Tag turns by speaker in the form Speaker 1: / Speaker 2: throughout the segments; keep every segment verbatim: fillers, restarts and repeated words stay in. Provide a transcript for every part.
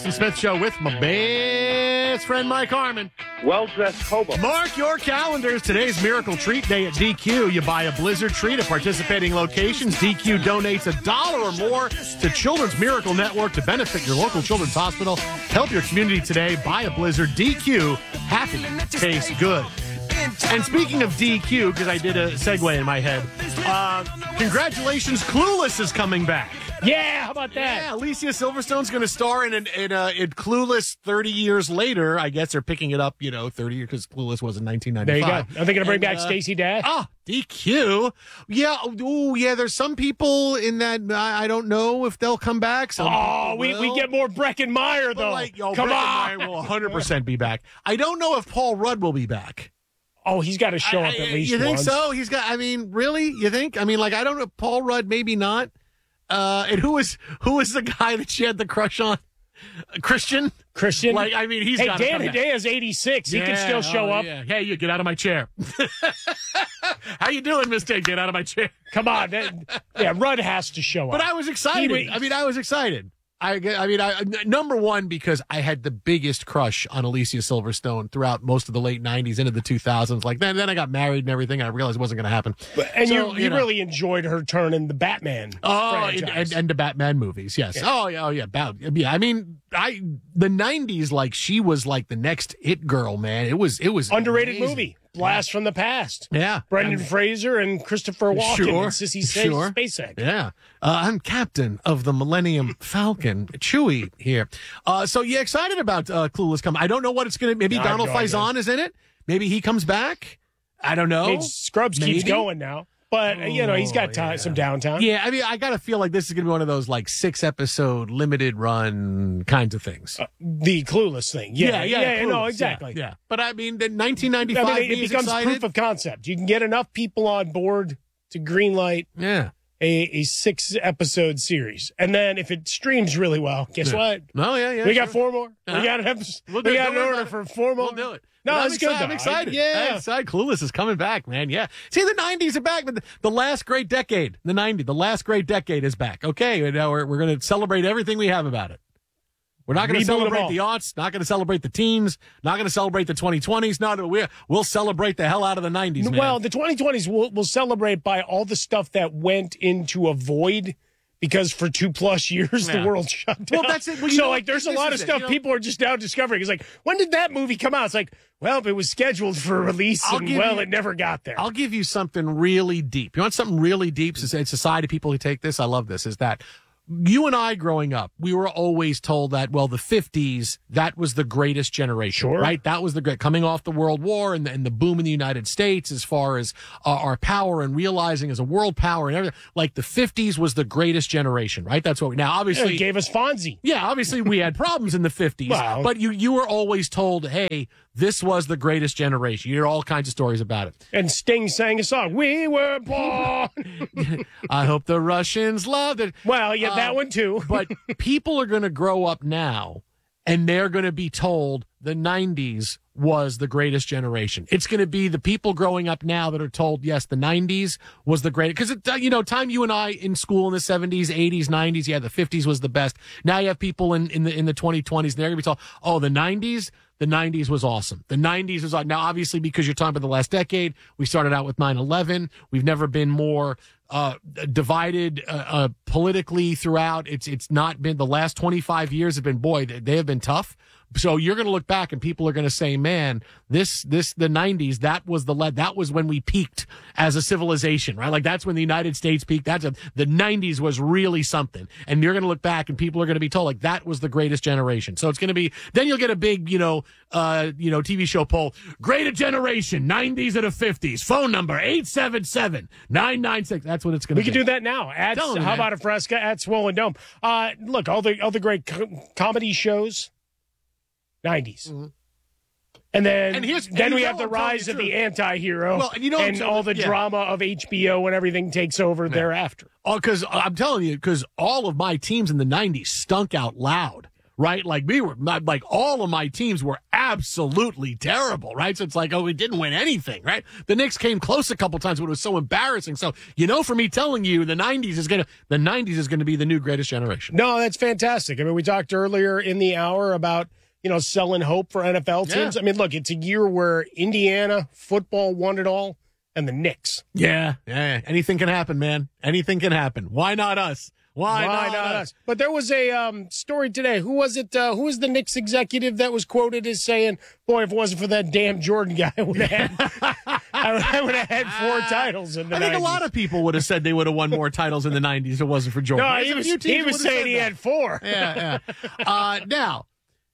Speaker 1: Smith Show with my best friend Mike Harmon.
Speaker 2: Well-dressed hobo.
Speaker 1: Mark your calendars. Today's Miracle Treat Day at D Q. You buy a Blizzard treat at participating locations. D Q donates a dollar or more to Children's Miracle Network to benefit your local children's hospital. Help your community today. Buy a Blizzard. D Q. Happy tastes good. And speaking of D Q, because I did a segue in my head, uh, congratulations, Clueless is coming back.
Speaker 3: Yeah, how about that?
Speaker 1: Yeah, Alicia Silverstone's going to star in, in, in, uh, in Clueless thirty years later. I guess they're picking it up, you know, thirty years, because Clueless was in nineteen ninety-five.
Speaker 3: There you go. Are they going to bring
Speaker 1: and,
Speaker 3: back
Speaker 1: uh,
Speaker 3: Stacey Dash?
Speaker 1: Oh, D Q. Yeah, oh, yeah, there's some people in that, I, I don't know if they'll come back. Some
Speaker 3: oh, we, we get more Breckin-Meyer, though.
Speaker 1: Like, oh,
Speaker 3: Come
Speaker 1: Breckin-Meyer
Speaker 3: on.
Speaker 1: will one hundred percent be back. I don't know if Paul Rudd will be back.
Speaker 3: Oh, he's got to show up
Speaker 1: I,
Speaker 3: at least
Speaker 1: You think
Speaker 3: once.
Speaker 1: so? He's got, I mean, really? You think? I mean, like, I don't know. Paul Rudd, maybe not. Uh, and who was who was the guy that she had the crush on? Christian?
Speaker 3: Christian?
Speaker 1: Like, I mean, he's
Speaker 3: hey,
Speaker 1: got
Speaker 3: Dan Hidea's eighty-six. He
Speaker 1: yeah,
Speaker 3: can still show
Speaker 1: oh,
Speaker 3: up.
Speaker 1: Yeah. Hey, you get out of my chair. How you doing, Mister Get out of my chair.
Speaker 3: Come on. That, yeah, Rudd has to show up.
Speaker 1: But I was excited.
Speaker 3: He,
Speaker 1: I mean, I was excited. I, I mean, I, number one, because I had the biggest crush on Alicia Silverstone throughout most of the late nineties into the two thousands. Like, then, then I got married and everything, and I realized it wasn't going to happen.
Speaker 3: And
Speaker 1: so,
Speaker 3: you, you,
Speaker 1: you know.
Speaker 3: really enjoyed her turn in the Batman
Speaker 1: Oh, and,
Speaker 3: franchise.
Speaker 1: and, and the Batman movies, yes.
Speaker 3: Yeah.
Speaker 1: Oh, yeah, oh, yeah. Bat, yeah, I mean, I the nineties, like, she was like the next it girl, man. It was, it was
Speaker 3: Underrated
Speaker 1: amazing.
Speaker 3: movie. Blast from the Past.
Speaker 1: Yeah.
Speaker 3: Brendan
Speaker 1: And-
Speaker 3: Fraser and Christopher Walken.
Speaker 1: Sure,
Speaker 3: And Sissy
Speaker 1: sure.
Speaker 3: Spacek.
Speaker 1: Yeah. Uh, I'm captain of the Millennium Falcon, Chewie here. Uh, so, yeah, excited about uh, Clueless coming. I don't know what it's going to Maybe
Speaker 3: I have
Speaker 1: Donald
Speaker 3: no idea.
Speaker 1: Faison is in it. Maybe he comes back. I don't know.
Speaker 3: I mean, Scrubs keeps
Speaker 1: Maybe.
Speaker 3: going now. But, you know, he's got time,
Speaker 1: Oh, yeah.
Speaker 3: some downtime.
Speaker 1: Yeah, I mean, I got to feel like this is going to be one of those, like, six-episode, limited run kinds of things.
Speaker 3: Uh, the Clueless thing. Yeah, yeah, yeah, no,
Speaker 1: Clueless,
Speaker 3: exactly.
Speaker 1: Yeah, yeah. But, I mean, the nineteen ninety-five,
Speaker 3: I mean, it
Speaker 1: me is
Speaker 3: becomes
Speaker 1: excited.
Speaker 3: proof of concept. You can get enough people on board to greenlight
Speaker 1: Yeah.
Speaker 3: a, a six episode series. And then if it streams really well, guess
Speaker 1: Yeah.
Speaker 3: what?
Speaker 1: Oh, yeah, yeah.
Speaker 3: we got
Speaker 1: sure.
Speaker 3: four more.
Speaker 1: Uh-huh.
Speaker 3: We got an episode.
Speaker 1: We'll do
Speaker 3: we
Speaker 1: it.
Speaker 3: got
Speaker 1: Don't
Speaker 3: an
Speaker 1: worry
Speaker 3: order
Speaker 1: about
Speaker 3: for
Speaker 1: it.
Speaker 3: four more.
Speaker 1: We'll do it.
Speaker 3: No,
Speaker 1: But
Speaker 3: it's
Speaker 1: I'm
Speaker 3: good.
Speaker 1: excited.
Speaker 3: though.
Speaker 1: I'm excited.
Speaker 3: Yeah.
Speaker 1: I'm excited. Clueless is coming back, man. Yeah. See, the nineties are back, but the, the last great decade, the nineties, the last great decade is back. Okay, you know, we're, we're going to celebrate everything we have about it. We're not going to
Speaker 3: Reboot 'em
Speaker 1: celebrate
Speaker 3: all.
Speaker 1: the aughts, not going to celebrate the teens, not going to celebrate the twenty twenties. No, no, we're, we'll celebrate the hell out of the nineties, man.
Speaker 3: Well, the twenty twenties will will celebrate by all the stuff that went into a void because for two plus years
Speaker 1: Yeah.
Speaker 3: the world shut down.
Speaker 1: Well, that's it. Well, you
Speaker 3: so
Speaker 1: know
Speaker 3: like,
Speaker 1: what?
Speaker 3: there's a
Speaker 1: This
Speaker 3: lot
Speaker 1: is
Speaker 3: of
Speaker 1: it,
Speaker 3: stuff
Speaker 1: you know?
Speaker 3: people are just now discovering. It's like, when did that movie come out? It's like, well, it was scheduled for release,
Speaker 1: I'll
Speaker 3: and
Speaker 1: give
Speaker 3: well,
Speaker 1: you-
Speaker 3: it never got there.
Speaker 1: I'll give you something really deep. You want something really deep? It's a society people who take this. I love this. Is that you and I growing up, we were always told that, well, the fifties, that was the greatest generation,
Speaker 3: Sure.
Speaker 1: right? That was the great, coming off the World War and the, and the boom in the United States as far as uh, our power and realizing as a world power and everything. Like the fifties was the greatest generation, right? That's what we, now
Speaker 3: Yeah,
Speaker 1: obviously.
Speaker 3: it gave us Fonzie.
Speaker 1: Yeah, obviously we had problems in the fifties,
Speaker 3: Well-
Speaker 1: but you, you were always told, hey, this was the greatest generation. You hear all kinds of stories about it.
Speaker 3: And Sting sang a song. We were born.
Speaker 1: I hope the Russians loved it.
Speaker 3: Well, yeah, that
Speaker 1: Uh,
Speaker 3: one too.
Speaker 1: But people are going to grow up now and they're going to be told the nineties was the greatest generation. It's going to be the people growing up now that are told, yes, the nineties was the greatest. Because, you know, time you and I in school in the seventies, eighties, nineties, yeah, the fifties was the best. Now you have people in, in the in the twenty twenties, and they're going to be told, oh, the nineties, the nineties was awesome. The nineties was, now obviously because you're talking about the last decade, we started out with nine eleven. We've never been more uh, divided uh, uh, politically throughout. It's it's not been, the last twenty-five years have been, boy, they, they have been tough. So you're going to look back and people are going to say, man, this, this, the nineties, that was the lead, that was when we peaked as a civilization, right? Like that's when the United States peaked. That's a, the nineties was really something. And you're going to look back and people are going to be told like that was the greatest generation. So it's going to be, then you'll get a big, you know, uh, you know, T V show poll, greatest generation, nineties to the fifties, phone number eight seven seven, nine nine six. That's what it's going to
Speaker 3: We
Speaker 1: be.
Speaker 3: can do that now. At,
Speaker 1: Tell 'em,
Speaker 3: how
Speaker 1: man.
Speaker 3: about a Fresca at Swollen Dome? Uh, look, all the all the great co- comedy shows, nineties.
Speaker 1: Mm-hmm.
Speaker 3: And then,
Speaker 1: And here's-
Speaker 3: then
Speaker 1: and
Speaker 3: we
Speaker 1: you
Speaker 3: have
Speaker 1: know
Speaker 3: the
Speaker 1: I'm telling
Speaker 3: rise
Speaker 1: you
Speaker 3: of
Speaker 1: the
Speaker 3: the
Speaker 1: truth.
Speaker 3: anti-hero
Speaker 1: Well, and you know I'm
Speaker 3: and
Speaker 1: telling-
Speaker 3: all the
Speaker 1: yeah.
Speaker 3: drama of H B O when everything takes over thereafter.
Speaker 1: Oh, because I'm telling you, because all of my teams in the nineties stunk out loud. right? Like we were not like all of my teams were absolutely terrible, right? So it's like, oh, we didn't win anything, right? The Knicks came close a couple times, but it was so embarrassing. So, you know, for me telling you the nineties is going to, the nineties is going to be the new greatest generation.
Speaker 3: No, that's fantastic. I mean, we talked earlier in the hour about, you know, selling hope for N F L teams.
Speaker 1: Yeah.
Speaker 3: I mean, look, it's a year where Indiana football won it all and the Knicks.
Speaker 1: Yeah. Yeah. Anything can happen, man. Anything can happen. Why not us? Why,
Speaker 3: Why
Speaker 1: not,
Speaker 3: not
Speaker 1: us?
Speaker 3: us? But there was a um, story today. Who was it? Uh, who was the Knicks executive that was quoted as saying, boy, if it wasn't for that damn Jordan guy, I would have had, I would have had four titles in the
Speaker 1: I
Speaker 3: nineties.
Speaker 1: think a lot of people would have said they would have won more titles in the nineties if it wasn't for Jordan.
Speaker 3: No,
Speaker 1: There's
Speaker 3: he
Speaker 1: a
Speaker 3: was,
Speaker 1: few teams
Speaker 3: he
Speaker 1: that
Speaker 3: was
Speaker 1: would have
Speaker 3: saying
Speaker 1: said
Speaker 3: he
Speaker 1: that.
Speaker 3: had four.
Speaker 1: Yeah, yeah. Uh, now,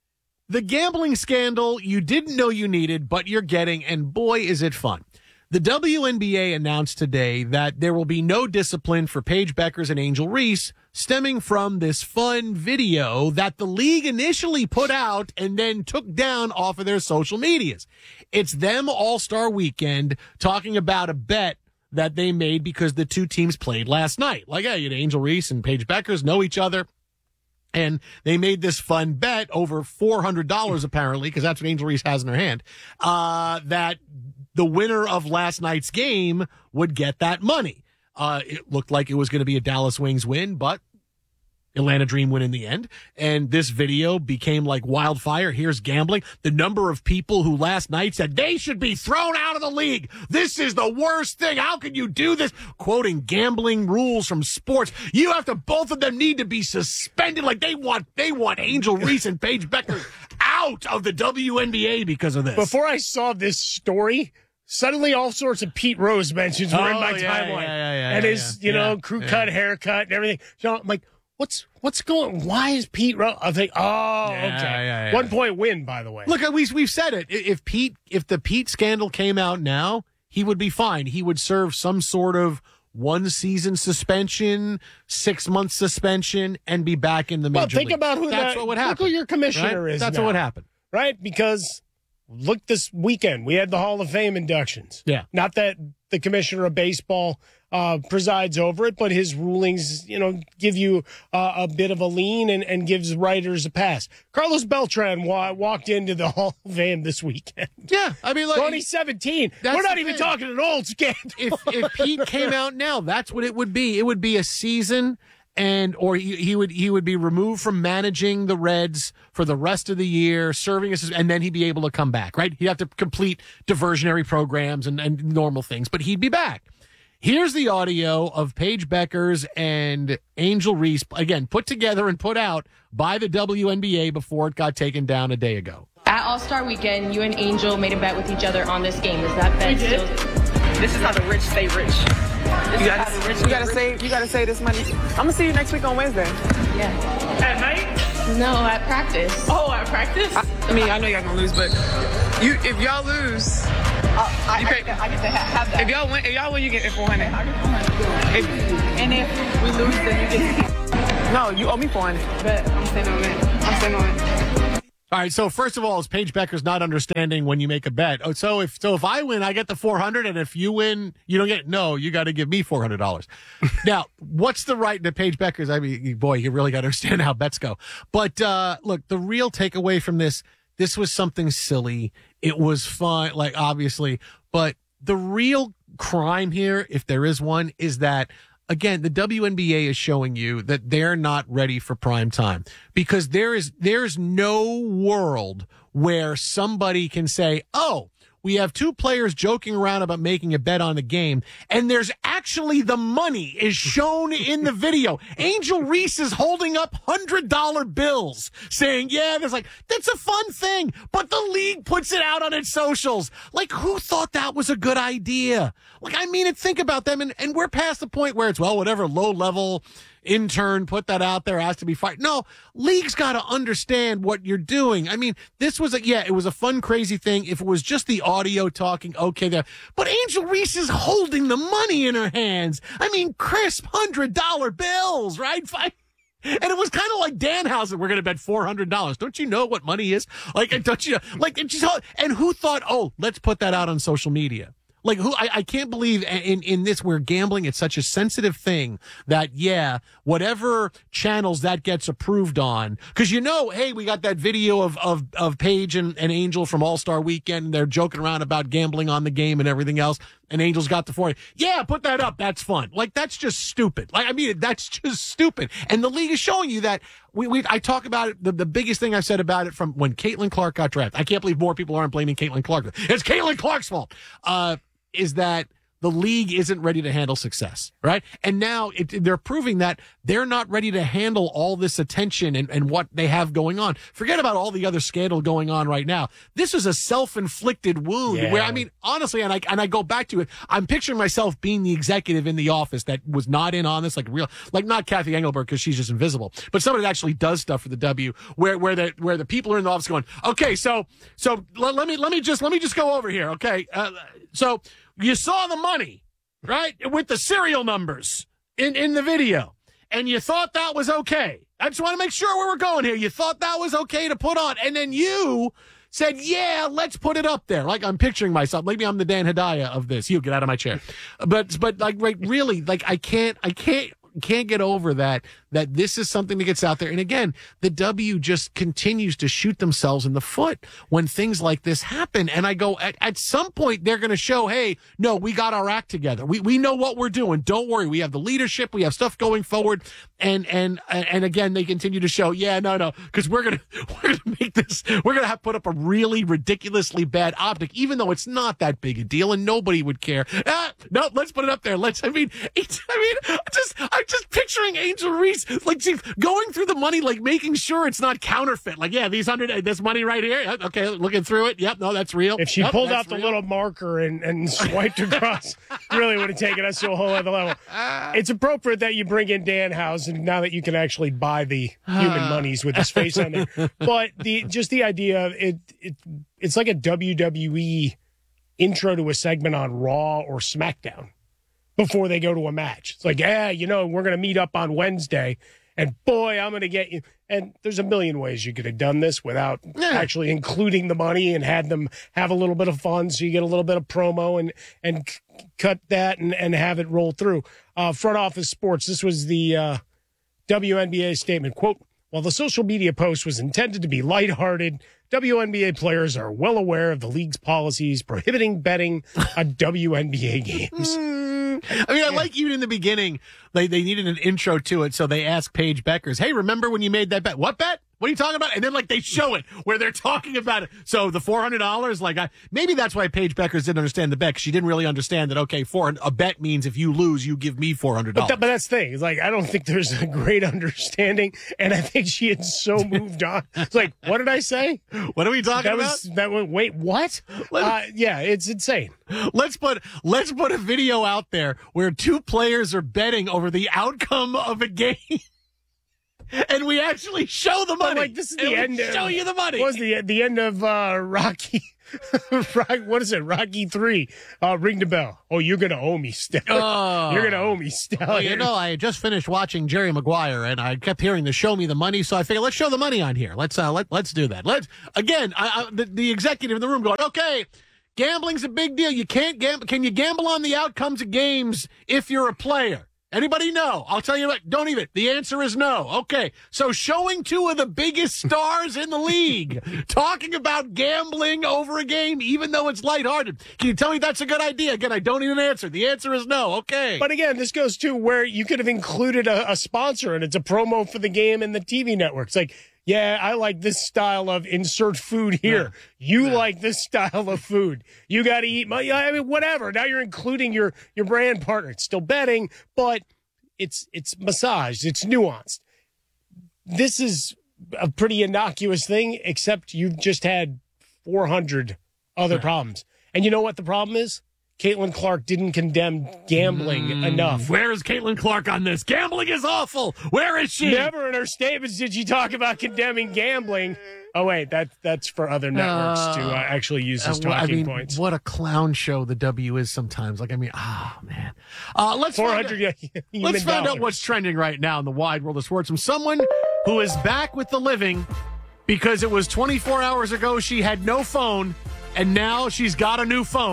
Speaker 1: the gambling scandal you didn't know you needed, but you're getting, and boy, is it fun. The W N B A announced today that there will be no discipline for Paige Beckers and Angel Reese stemming from this fun video that the league initially put out and then took down off of their social medias. It's them All-Star Weekend talking about a bet that they made because the two teams played last night. Like, hey, you know, Angel Reese and Paige Beckers know each other. And they made this fun bet over four hundred dollars apparently, because that's what Angel Reese has in her hand, uh, that the winner of last night's game would get that money. Uh, it looked like it was going to be a Dallas Wings win, but Atlanta Dream win in the end. And this video became like wildfire. Here's gambling. The number of people who last night said they should be thrown out of the league. This is the worst thing. How can you do this? Quoting gambling rules from sports. You have to, both of them need to be suspended. Like they want, they want Angel Reese and Paige Becker out of the W N B A because of this.
Speaker 3: Before I saw this story, suddenly all sorts of Pete Rose mentions were
Speaker 1: Oh,
Speaker 3: in my
Speaker 1: yeah,
Speaker 3: timeline.
Speaker 1: yeah, yeah, yeah,
Speaker 3: and
Speaker 1: yeah,
Speaker 3: his,
Speaker 1: yeah,
Speaker 3: you know,
Speaker 1: yeah,
Speaker 3: crew
Speaker 1: yeah.
Speaker 3: cut, haircut, and everything. So I'm like, what's what's going why is Pete Rose? I think, oh,
Speaker 1: Yeah,
Speaker 3: okay.
Speaker 1: yeah, yeah.
Speaker 3: One point win, by the way.
Speaker 1: Look, we we've said it. If Pete, if the Pete scandal came out now, he would be fine. He would serve some sort of one season suspension, six month suspension, and be back in the major
Speaker 3: well, think
Speaker 1: league.
Speaker 3: about who
Speaker 1: That's
Speaker 3: the,
Speaker 1: what would
Speaker 3: look
Speaker 1: happen.
Speaker 3: who your commissioner
Speaker 1: right?
Speaker 3: is.
Speaker 1: That's
Speaker 3: now,
Speaker 1: what would happen.
Speaker 3: right? Because look, this weekend we had the Hall of Fame inductions.
Speaker 1: Yeah.
Speaker 3: Not that the commissioner of baseball uh, presides over it, but his rulings, you know, give you uh, a bit of a lean and, and gives writers a pass. Carlos Beltran wa- walked into the Hall of Fame this weekend.
Speaker 1: Yeah, I mean, like
Speaker 3: twenty seventeen.
Speaker 1: That's
Speaker 3: We're not
Speaker 1: the
Speaker 3: even
Speaker 1: thing.
Speaker 3: talking an old scandal.
Speaker 1: if if Pete came out now, that's what it would be. It would be a season, and or he, he would he would be removed from managing the Reds for the rest of the year, serving as, and then he'd be able to come back. Right? He'd have to complete diversionary programs and, and normal things, but he'd be back. Here's the audio of Paige Beckers and Angel Reese, again, put together and put out by the W N B A before it got taken down a day ago.
Speaker 2: At All-Star Weekend, you and Angel made a bet with each other on this game. Is that bet
Speaker 4: We did.
Speaker 2: still?
Speaker 4: This is how the rich stay rich. You gotta,
Speaker 2: how the rich
Speaker 4: you gotta save. You gotta save this money. I'm gonna see you next week on Wednesday.
Speaker 2: Yeah.
Speaker 4: At night?
Speaker 2: No, at practice.
Speaker 4: Oh, at practice? I, I mean, I know y'all gonna lose, but you, if y'all lose,
Speaker 2: I,
Speaker 4: you
Speaker 2: I,
Speaker 4: pay-
Speaker 2: get to, I get to ha- have that.
Speaker 4: if y'all win, if y'all win, you get four hundred. If,
Speaker 2: And if we lose, then you get to
Speaker 4: no, you owe me four hundred.
Speaker 2: bet. I'm staying on it. I'm staying on it.
Speaker 1: All right. So first of all, is Paige Becker's not understanding when you make a bet? Oh, so if so, if I win, I get the four hundred, and if you win, you don't get. No, you got to give me four hundred dollars. Now, what's the right to Paige Becker's? I mean, boy, you really got to understand how bets go. But uh, look, the real takeaway from this: this was something silly. It was fun, like obviously, but the real crime here, if there is one, is that. Again, the W N B A is showing you that they're not ready for prime time because there is, there's no world where somebody can say, oh, we have two players joking around about making a bet on the game, and there's actually the money is shown in the video. Angel Reese is holding up one hundred dollar bills saying, yeah, there's like, that's a fun thing, but the league puts it out on its socials. Like, who thought that was a good idea? Like, I mean, think about them, and, and we're past the point where it's, well, whatever low-level intern put that out there has to be fired. No, league's got to understand what you're doing. I mean, this was a, yeah, it was a fun, crazy thing. If it was just the audio talking, okay, there. But Angel Reese is holding the money in her hands. I mean, crisp one hundred dollar bills, right? Fi- And it was kind of like Danhausen. We're going to bet four hundred dollars. Don't you know what money is? Like, don't you, like, and she's, and who thought, oh, let's put that out on social media? Like who? I, I can't believe in in this where gambling it's such a sensitive thing that yeah, whatever channels that gets approved on, because you know, hey, we got that video of of of Paige and, and Angel from All Star Weekend. And they're joking around about gambling on the game and everything else. And Angel's got the forty. Yeah, put that up. That's fun. Like that's just stupid. Like I mean, that's just stupid. And the league is showing you that. We, we I talk about it. The, the biggest thing I said about it from when Caitlin Clark got drafted. I can't believe more people aren't blaming Caitlin Clark. It's Caitlin Clark's fault. Uh, is that the league isn't ready to handle success, right? And now it, they're proving that they're not ready to handle all this attention and, and what they have going on. Forget about all the other scandal going on right now. This is a self-inflicted wound
Speaker 3: yeah.
Speaker 1: where, I mean, honestly, and I, and I go back to it, I'm picturing myself being the executive in the office that was not in on this, like real, like not Kathy Engelberg because she's just invisible, but somebody that actually does stuff for the W where, where the, where the people are in the office going, okay, so, so let, let me, let me just, let me just go over here. Okay. Uh, so, you saw the money, right, with the serial numbers in, in the video, and you thought that was okay. I just want to make sure where we're going here. You thought that was okay to put on, and then you said, yeah, let's put it up there. Like, I'm picturing myself. Maybe I'm the Dan Hedaya of this. You get out of my chair. But, but like, like really, like, I can't, I can't, can't get over that, that this is something that gets out there. And again, the W just continues to shoot themselves in the foot when things like this happen. And I go, at, at some point, they're going to show, hey, no, we got our act together. We we know what we're doing. Don't worry. We have the leadership. We have stuff going forward. And and and again, they continue to show, yeah, no, no, because we're going to we're going to make this, we're going to have put up a really ridiculously bad optic, even though it's not that big a deal and nobody would care. Ah, no, let's put it up there. Let's, I mean, it's, I mean, just, I'm just picturing Angel Reese, like, she going through the money, like making sure it's not counterfeit. Like, yeah, these hundred, this money right here. Okay, looking through it. Yep, no, that's real.
Speaker 3: If she
Speaker 1: yep,
Speaker 3: pulled out the
Speaker 1: real.
Speaker 3: little marker and, and swiped across, really would have taken us to a whole other level. It's appropriate that you bring in Dan House, and now that you can actually buy the human monies with his face on there. But the just the idea of it, it, it's like a W W E intro to a segment on Raw or SmackDown before they go to a match. It's like, yeah, you know, we're going to meet up on Wednesday, and boy, I'm going to get you. And there's a million ways you could have done this without yeah. actually including the money and had them have a little bit of fun so you get a little bit of promo and and c- cut that and, and have it roll through. Uh, front office sports, this was the uh, W N B A statement, quote, while the social media post was intended to be lighthearted, W N B A players are well aware of the league's policies prohibiting betting on W N B A games.
Speaker 1: I mean, I like even in the beginning, they, they needed an intro to it, so they asked Paige Beckers, hey, remember when you made that bet? What bet? What are you talking about? And then, like, they show it where they're talking about it. So the four hundred dollars, like, I, maybe that's why Paige Beckers didn't understand the bet, because she didn't really understand that, okay, for a bet means if you lose, you give me four hundred dollars.
Speaker 3: But, that, but that's the thing. It's like, I don't think there's a great understanding, and I think she had so moved on. It's like, what did I say?
Speaker 1: What are we talking
Speaker 3: that
Speaker 1: about?
Speaker 3: Was, that was, wait, what? Uh, yeah, it's insane.
Speaker 1: Let's put let's put a video out there where two players are betting over the outcome of a game. And we actually show the money.
Speaker 3: But like, this is the
Speaker 1: and
Speaker 3: end.
Speaker 1: Show
Speaker 3: of,
Speaker 1: you the money.
Speaker 3: What was the the end of uh, Rocky? What is it? Rocky three. Uh, ring the bell. Oh, you're gonna owe me, Stella.
Speaker 1: Oh.
Speaker 3: You're gonna owe me, Stella.
Speaker 1: Well, you know, I had just finished watching Jerry Maguire, and I kept hearing the "show me the money," so I figured let's show the money on here. Let's uh, let let's do that. Let's again. I, I, the, the executive in the room going, okay. Gambling's a big deal. You can't gamble. Can you gamble on the outcomes of games if you're a player? Anybody know? I'll tell you what, don't even. The answer is no. Okay. So showing two of the biggest stars in the league talking about gambling over a game, even though it's lighthearted. Can you tell me that's a good idea? Again, I don't even answer. The answer is no. Okay.
Speaker 3: But again, this goes to where you could have included a, a sponsor and it's a promo for the game and the T V network. It's like, yeah, I like this style of insert food here. Yeah. You yeah. like this style of food. You got to eat my, I mean, whatever. Now you're including your, your brand partner. It's still betting, but it's, it's massaged. It's nuanced. This is a pretty innocuous thing, except you've just had four hundred other yeah. problems. And you know what the problem is? Caitlin Clark didn't condemn gambling mm, enough.
Speaker 1: Where is Caitlin Clark on this? Gambling is awful. Where is she?
Speaker 3: Never in her statements did she talk about condemning gambling. Oh, wait, that that's for other networks uh, to uh, actually use as talking
Speaker 1: uh, I mean,
Speaker 3: points.
Speaker 1: What a clown show the W is sometimes. Like, I mean, oh, man. Uh, let's
Speaker 3: four hundred
Speaker 1: find out, let's find
Speaker 3: dollars.
Speaker 1: out what's trending right now in the wide world of sports from someone who is back with the living because it was twenty-four hours ago she had no phone, and now she's got a new phone.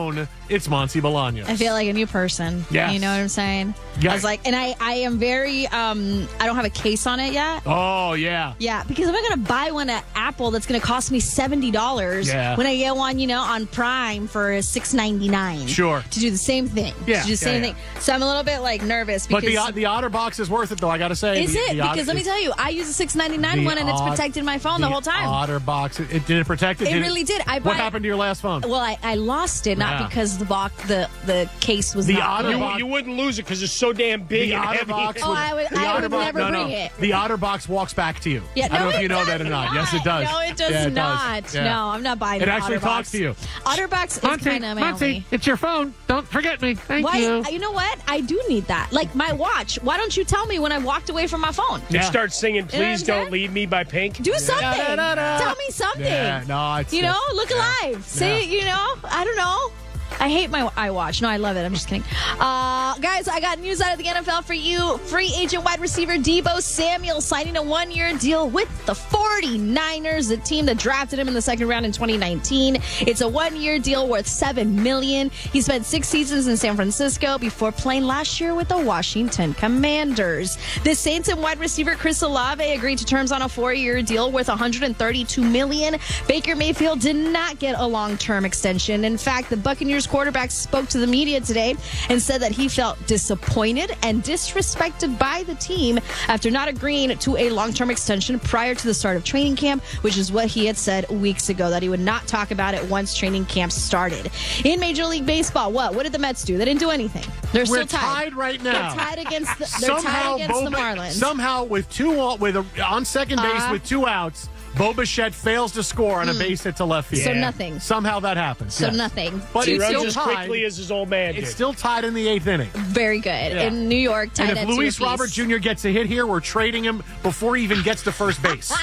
Speaker 1: it's Monty Bolaños.
Speaker 5: I feel like a new person.
Speaker 1: Yes.
Speaker 5: You know what I'm saying?
Speaker 1: Yes.
Speaker 5: I was like, and I, I am very, um, I don't have a case on it yet.
Speaker 1: Oh, yeah.
Speaker 5: Yeah, because I'm not going to buy one at Apple that's going to cost me seventy dollars
Speaker 1: Yeah.
Speaker 5: when I get one, you know, on Prime for six ninety-nine.
Speaker 1: Sure.
Speaker 5: To do the same thing.
Speaker 1: Yeah,
Speaker 5: To do the same
Speaker 1: yeah, yeah.
Speaker 5: thing. So I'm a little bit, like, nervous
Speaker 1: But
Speaker 5: because...
Speaker 1: the the OtterBox is worth it, though, I got to say.
Speaker 5: Is
Speaker 1: The-
Speaker 5: it?
Speaker 1: the
Speaker 5: Because
Speaker 1: Otter-
Speaker 5: let me tell you, I use a six ninety-nine
Speaker 1: the
Speaker 5: one and it's
Speaker 1: Ot-
Speaker 5: protected my phone the, whole time.
Speaker 1: OtterBox, it, it, did it protect it?
Speaker 5: It
Speaker 1: Did
Speaker 5: really did. I
Speaker 1: What
Speaker 5: buy-
Speaker 1: happened to your last phone?
Speaker 5: Well, I, I lost it, not
Speaker 1: Yeah.
Speaker 5: because the box, the, the case was
Speaker 1: The
Speaker 5: not...
Speaker 1: Otterbox-
Speaker 3: You, you wouldn't lose it because it's so damn big
Speaker 1: The
Speaker 3: and heavy.
Speaker 1: OtterBox
Speaker 5: Oh, I would-
Speaker 1: the
Speaker 5: I would
Speaker 1: OtterBox-
Speaker 5: never
Speaker 1: no,
Speaker 5: bring
Speaker 1: no.
Speaker 5: it.
Speaker 1: The OtterBox walks back to you.
Speaker 5: Yeah,
Speaker 1: I don't
Speaker 5: no,
Speaker 1: know if
Speaker 5: it
Speaker 1: you know
Speaker 5: does
Speaker 1: that or not.
Speaker 5: not.
Speaker 1: Yes, it does.
Speaker 5: No, it does
Speaker 1: Yeah,
Speaker 5: not.
Speaker 1: Yeah.
Speaker 5: No, I'm not buying
Speaker 1: It
Speaker 5: an
Speaker 1: actually
Speaker 5: OtterBox.
Speaker 1: talks to you.
Speaker 5: OtterBox is kind of my only...
Speaker 1: it's your phone. Don't forget me. Thank
Speaker 5: Why? You know what? I do need that. Like my watch. Why don't you tell me when I walked away from my phone?
Speaker 3: You
Speaker 1: Yeah.
Speaker 3: start singing "Please
Speaker 5: You know what I'm
Speaker 3: Don't
Speaker 5: saying?
Speaker 3: Leave Me" by Pink.
Speaker 5: Do something.
Speaker 1: Da-da-da-da.
Speaker 5: Tell me something.
Speaker 1: Yeah, no, it's
Speaker 5: you know,
Speaker 1: it's-
Speaker 5: look
Speaker 1: yeah.
Speaker 5: alive. Say, you know, I don't know. I hate my iWatch. No, I love it. I'm just kidding. Uh, guys, I got news out of the N F L for you. Free agent wide receiver Deebo Samuel signing a one-year deal with the forty-niners, the team that drafted him in the second round in twenty nineteen. It's a one-year deal worth seven million dollars. He spent six seasons in San Francisco before playing last year with the Washington Commanders. The Saints and wide receiver Chris Olave agreed to terms on a four-year deal worth one hundred thirty-two million dollars. Baker Mayfield did not get a long-term extension. In fact, the Buccaneers quarterback spoke to the media today and said that he felt disappointed and disrespected by the team after not agreeing to a long-term extension prior to the start of training camp, which is what he had said weeks ago, that he would not talk about it once training camp started. In Major League Baseball, what? What did the Mets do? They didn't do anything. They're
Speaker 1: We're
Speaker 5: still tied.
Speaker 1: tied right now.
Speaker 5: They're tied against the, they're
Speaker 1: somehow
Speaker 5: tied against the
Speaker 1: Bo-
Speaker 5: Marlins.
Speaker 1: Somehow, with two on, with a, on second base
Speaker 5: Uh-huh.
Speaker 1: with two outs, Bo Bichette fails to score on a base hit to left field.
Speaker 5: So nothing.
Speaker 1: Somehow that happens.
Speaker 5: So
Speaker 1: yes.
Speaker 5: nothing.
Speaker 1: But
Speaker 3: He
Speaker 1: it's
Speaker 3: runs
Speaker 1: still
Speaker 3: as
Speaker 1: tied.
Speaker 3: quickly as his old man did.
Speaker 1: It's still tied in the eighth inning.
Speaker 5: Very good.
Speaker 1: Yeah.
Speaker 5: In New York, tied
Speaker 1: And
Speaker 5: at
Speaker 1: if
Speaker 5: two
Speaker 1: Luis
Speaker 5: apiece.
Speaker 1: Robert Junior gets a hit here, we're trading him before he even gets to first base.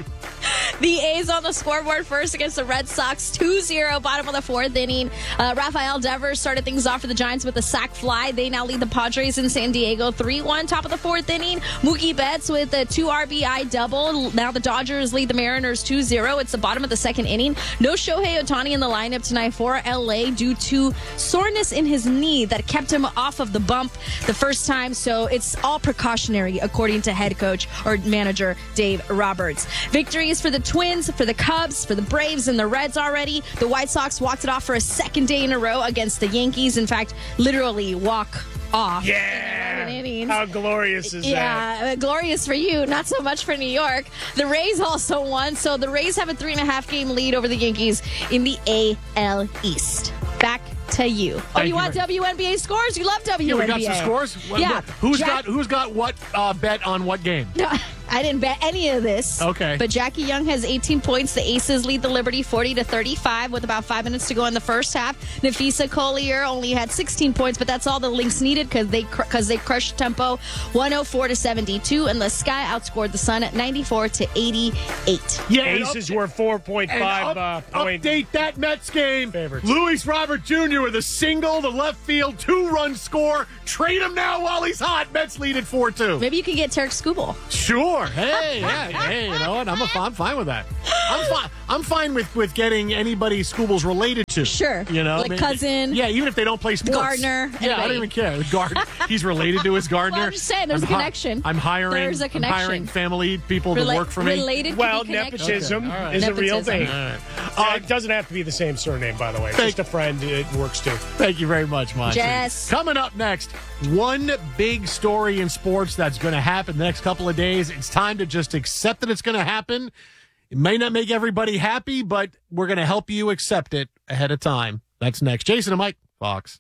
Speaker 5: The A's on the scoreboard first against the Red Sox, two zero, bottom of the fourth inning. Uh, Rafael Devers started things off for the Giants with a sac fly. They now lead the Padres in San Diego three one, top of the fourth inning. Mookie Betts with a two R B I double. Now the Dodgers lead the Mariners two zero. It's the bottom of the second inning. No Shohei Ohtani in the lineup tonight for L A due to soreness in his knee that kept him off of the bump the first time. So it's all precautionary, according to head coach or manager Dave Roberts. Victories for the Twins, for the Cubs, for the Braves, and the Reds already. The White Sox walked it off for a second day in a row against the Yankees. In fact, literally walk off.
Speaker 3: Yeah.
Speaker 5: in innings.
Speaker 3: How glorious is that?
Speaker 5: Yeah, uh, glorious for you, not so much for New York. The Rays also won, so the Rays have a three and a half game lead over the Yankees in the A L East. Back to you. Oh,
Speaker 1: Thank
Speaker 5: you
Speaker 1: you
Speaker 5: want
Speaker 1: very-
Speaker 5: W N B A scores? You love W N B A.
Speaker 1: Yeah, we got some scores. What-
Speaker 5: Yeah.
Speaker 1: what- who's
Speaker 5: Jack-
Speaker 1: got who's got what uh, bet on what game?
Speaker 5: No, I didn't bet any of this.
Speaker 1: Okay.
Speaker 5: But Jackie Young has eighteen points. The Aces lead the Liberty forty to thirty-five with about five minutes to go in the first half. Nafisa Collier only had sixteen points, but that's all the Lynx needed because they because they crushed tempo one oh four to seventy-two, and the Sky outscored the Sun at ninety-four to eighty-eight.
Speaker 1: Yeah, and
Speaker 3: Aces
Speaker 1: up-
Speaker 3: were four point
Speaker 1: and
Speaker 3: five
Speaker 1: up-
Speaker 3: uh, point.
Speaker 1: update that Mets game.
Speaker 3: favorites.
Speaker 1: Luis Robert Junior with a single, the left field two-run score. Trade him now while he's hot. Mets lead at four two.
Speaker 5: Maybe you can get Tarek Skubal.
Speaker 1: Sure. Hey, yeah, hey, you know what? I'm a, I'm fine with that. I'm fine. I'm fine with, with getting anybody Scooble's related to.
Speaker 5: Sure.
Speaker 1: You know,
Speaker 5: Like
Speaker 1: maybe-
Speaker 5: cousin.
Speaker 1: Yeah, even if they don't play sports.
Speaker 5: Gardner,
Speaker 1: Yeah, I
Speaker 5: anybody.
Speaker 1: don't even care. Gardner. He's related to his Gardner.
Speaker 5: Well, I'm just saying, there's
Speaker 1: I'm
Speaker 5: a connection.
Speaker 1: I'm hiring.
Speaker 5: There's a
Speaker 1: I'm
Speaker 5: connection.
Speaker 1: hiring family people
Speaker 5: Rela-
Speaker 1: to work for me.
Speaker 5: Related to
Speaker 3: Well,
Speaker 5: be connected.
Speaker 3: nepotism
Speaker 1: Okay, all right.
Speaker 3: is a real
Speaker 5: Nepotism.
Speaker 3: thing.
Speaker 1: All right.
Speaker 3: Uh,
Speaker 1: Uh,
Speaker 3: it doesn't have to be the same surname, by the way.
Speaker 1: Thank-
Speaker 3: Just a friend. It works too.
Speaker 1: Thank you very much, Monty.
Speaker 5: Jess.
Speaker 1: Coming up next, one big story in sports that's going to happen the next couple of days. It's time to just accept that it's going to happen. It may not make everybody happy, but we're going to help you accept it ahead of time. That's next. Jason and Mike, Fox.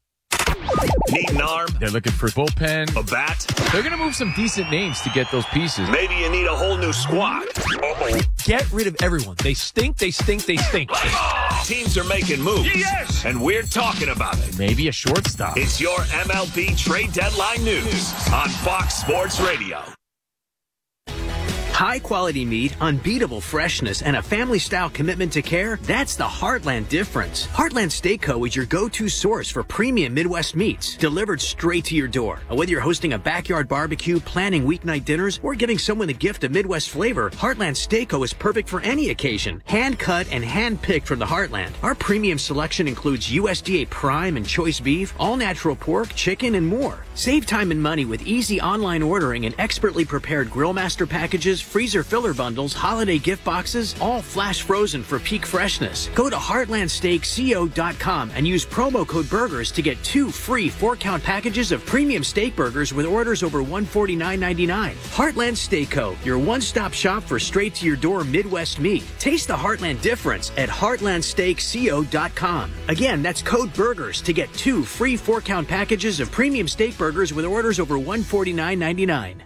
Speaker 6: Need an arm,
Speaker 7: They're looking for bullpen.
Speaker 6: a bat.
Speaker 7: They're going to move some decent names to get those pieces.
Speaker 6: Maybe you need a whole new squad. Uh-oh.
Speaker 7: Get rid of everyone. They stink, they stink, they stink.
Speaker 6: Teams are making moves. Yes! And we're talking about it.
Speaker 7: Maybe a shortstop.
Speaker 6: It's your M L B trade deadline news on Fox Sports Radio.
Speaker 8: High-quality meat, unbeatable freshness, and a family-style commitment to care, that's the Heartland difference. Heartland Steak Co. is your go-to source for premium Midwest meats, delivered straight to your door. Whether you're hosting a backyard barbecue, planning weeknight dinners, or giving someone the gift of Midwest flavor, Heartland Steak Co. is perfect for any occasion. Hand-cut and hand-picked from the Heartland. Our premium selection includes U S D A Prime and Choice Beef, all-natural pork, chicken, and more. Save time and money with easy online ordering and expertly prepared Grill Master packages, freezer filler bundles, holiday gift boxes, all flash frozen for peak freshness. Go to heartland steak co dot com and use promo code BURGERS to get two free four-count packages of premium steak burgers with orders over one hundred forty-nine ninety-nine. Heartland Steak Co., your one-stop shop for straight-to-your-door Midwest meat. Taste the Heartland difference at heartland steak co dot com. Again, that's code BURGERS to get two free four-count packages of premium steak burgers with orders over one hundred forty-nine ninety-nine.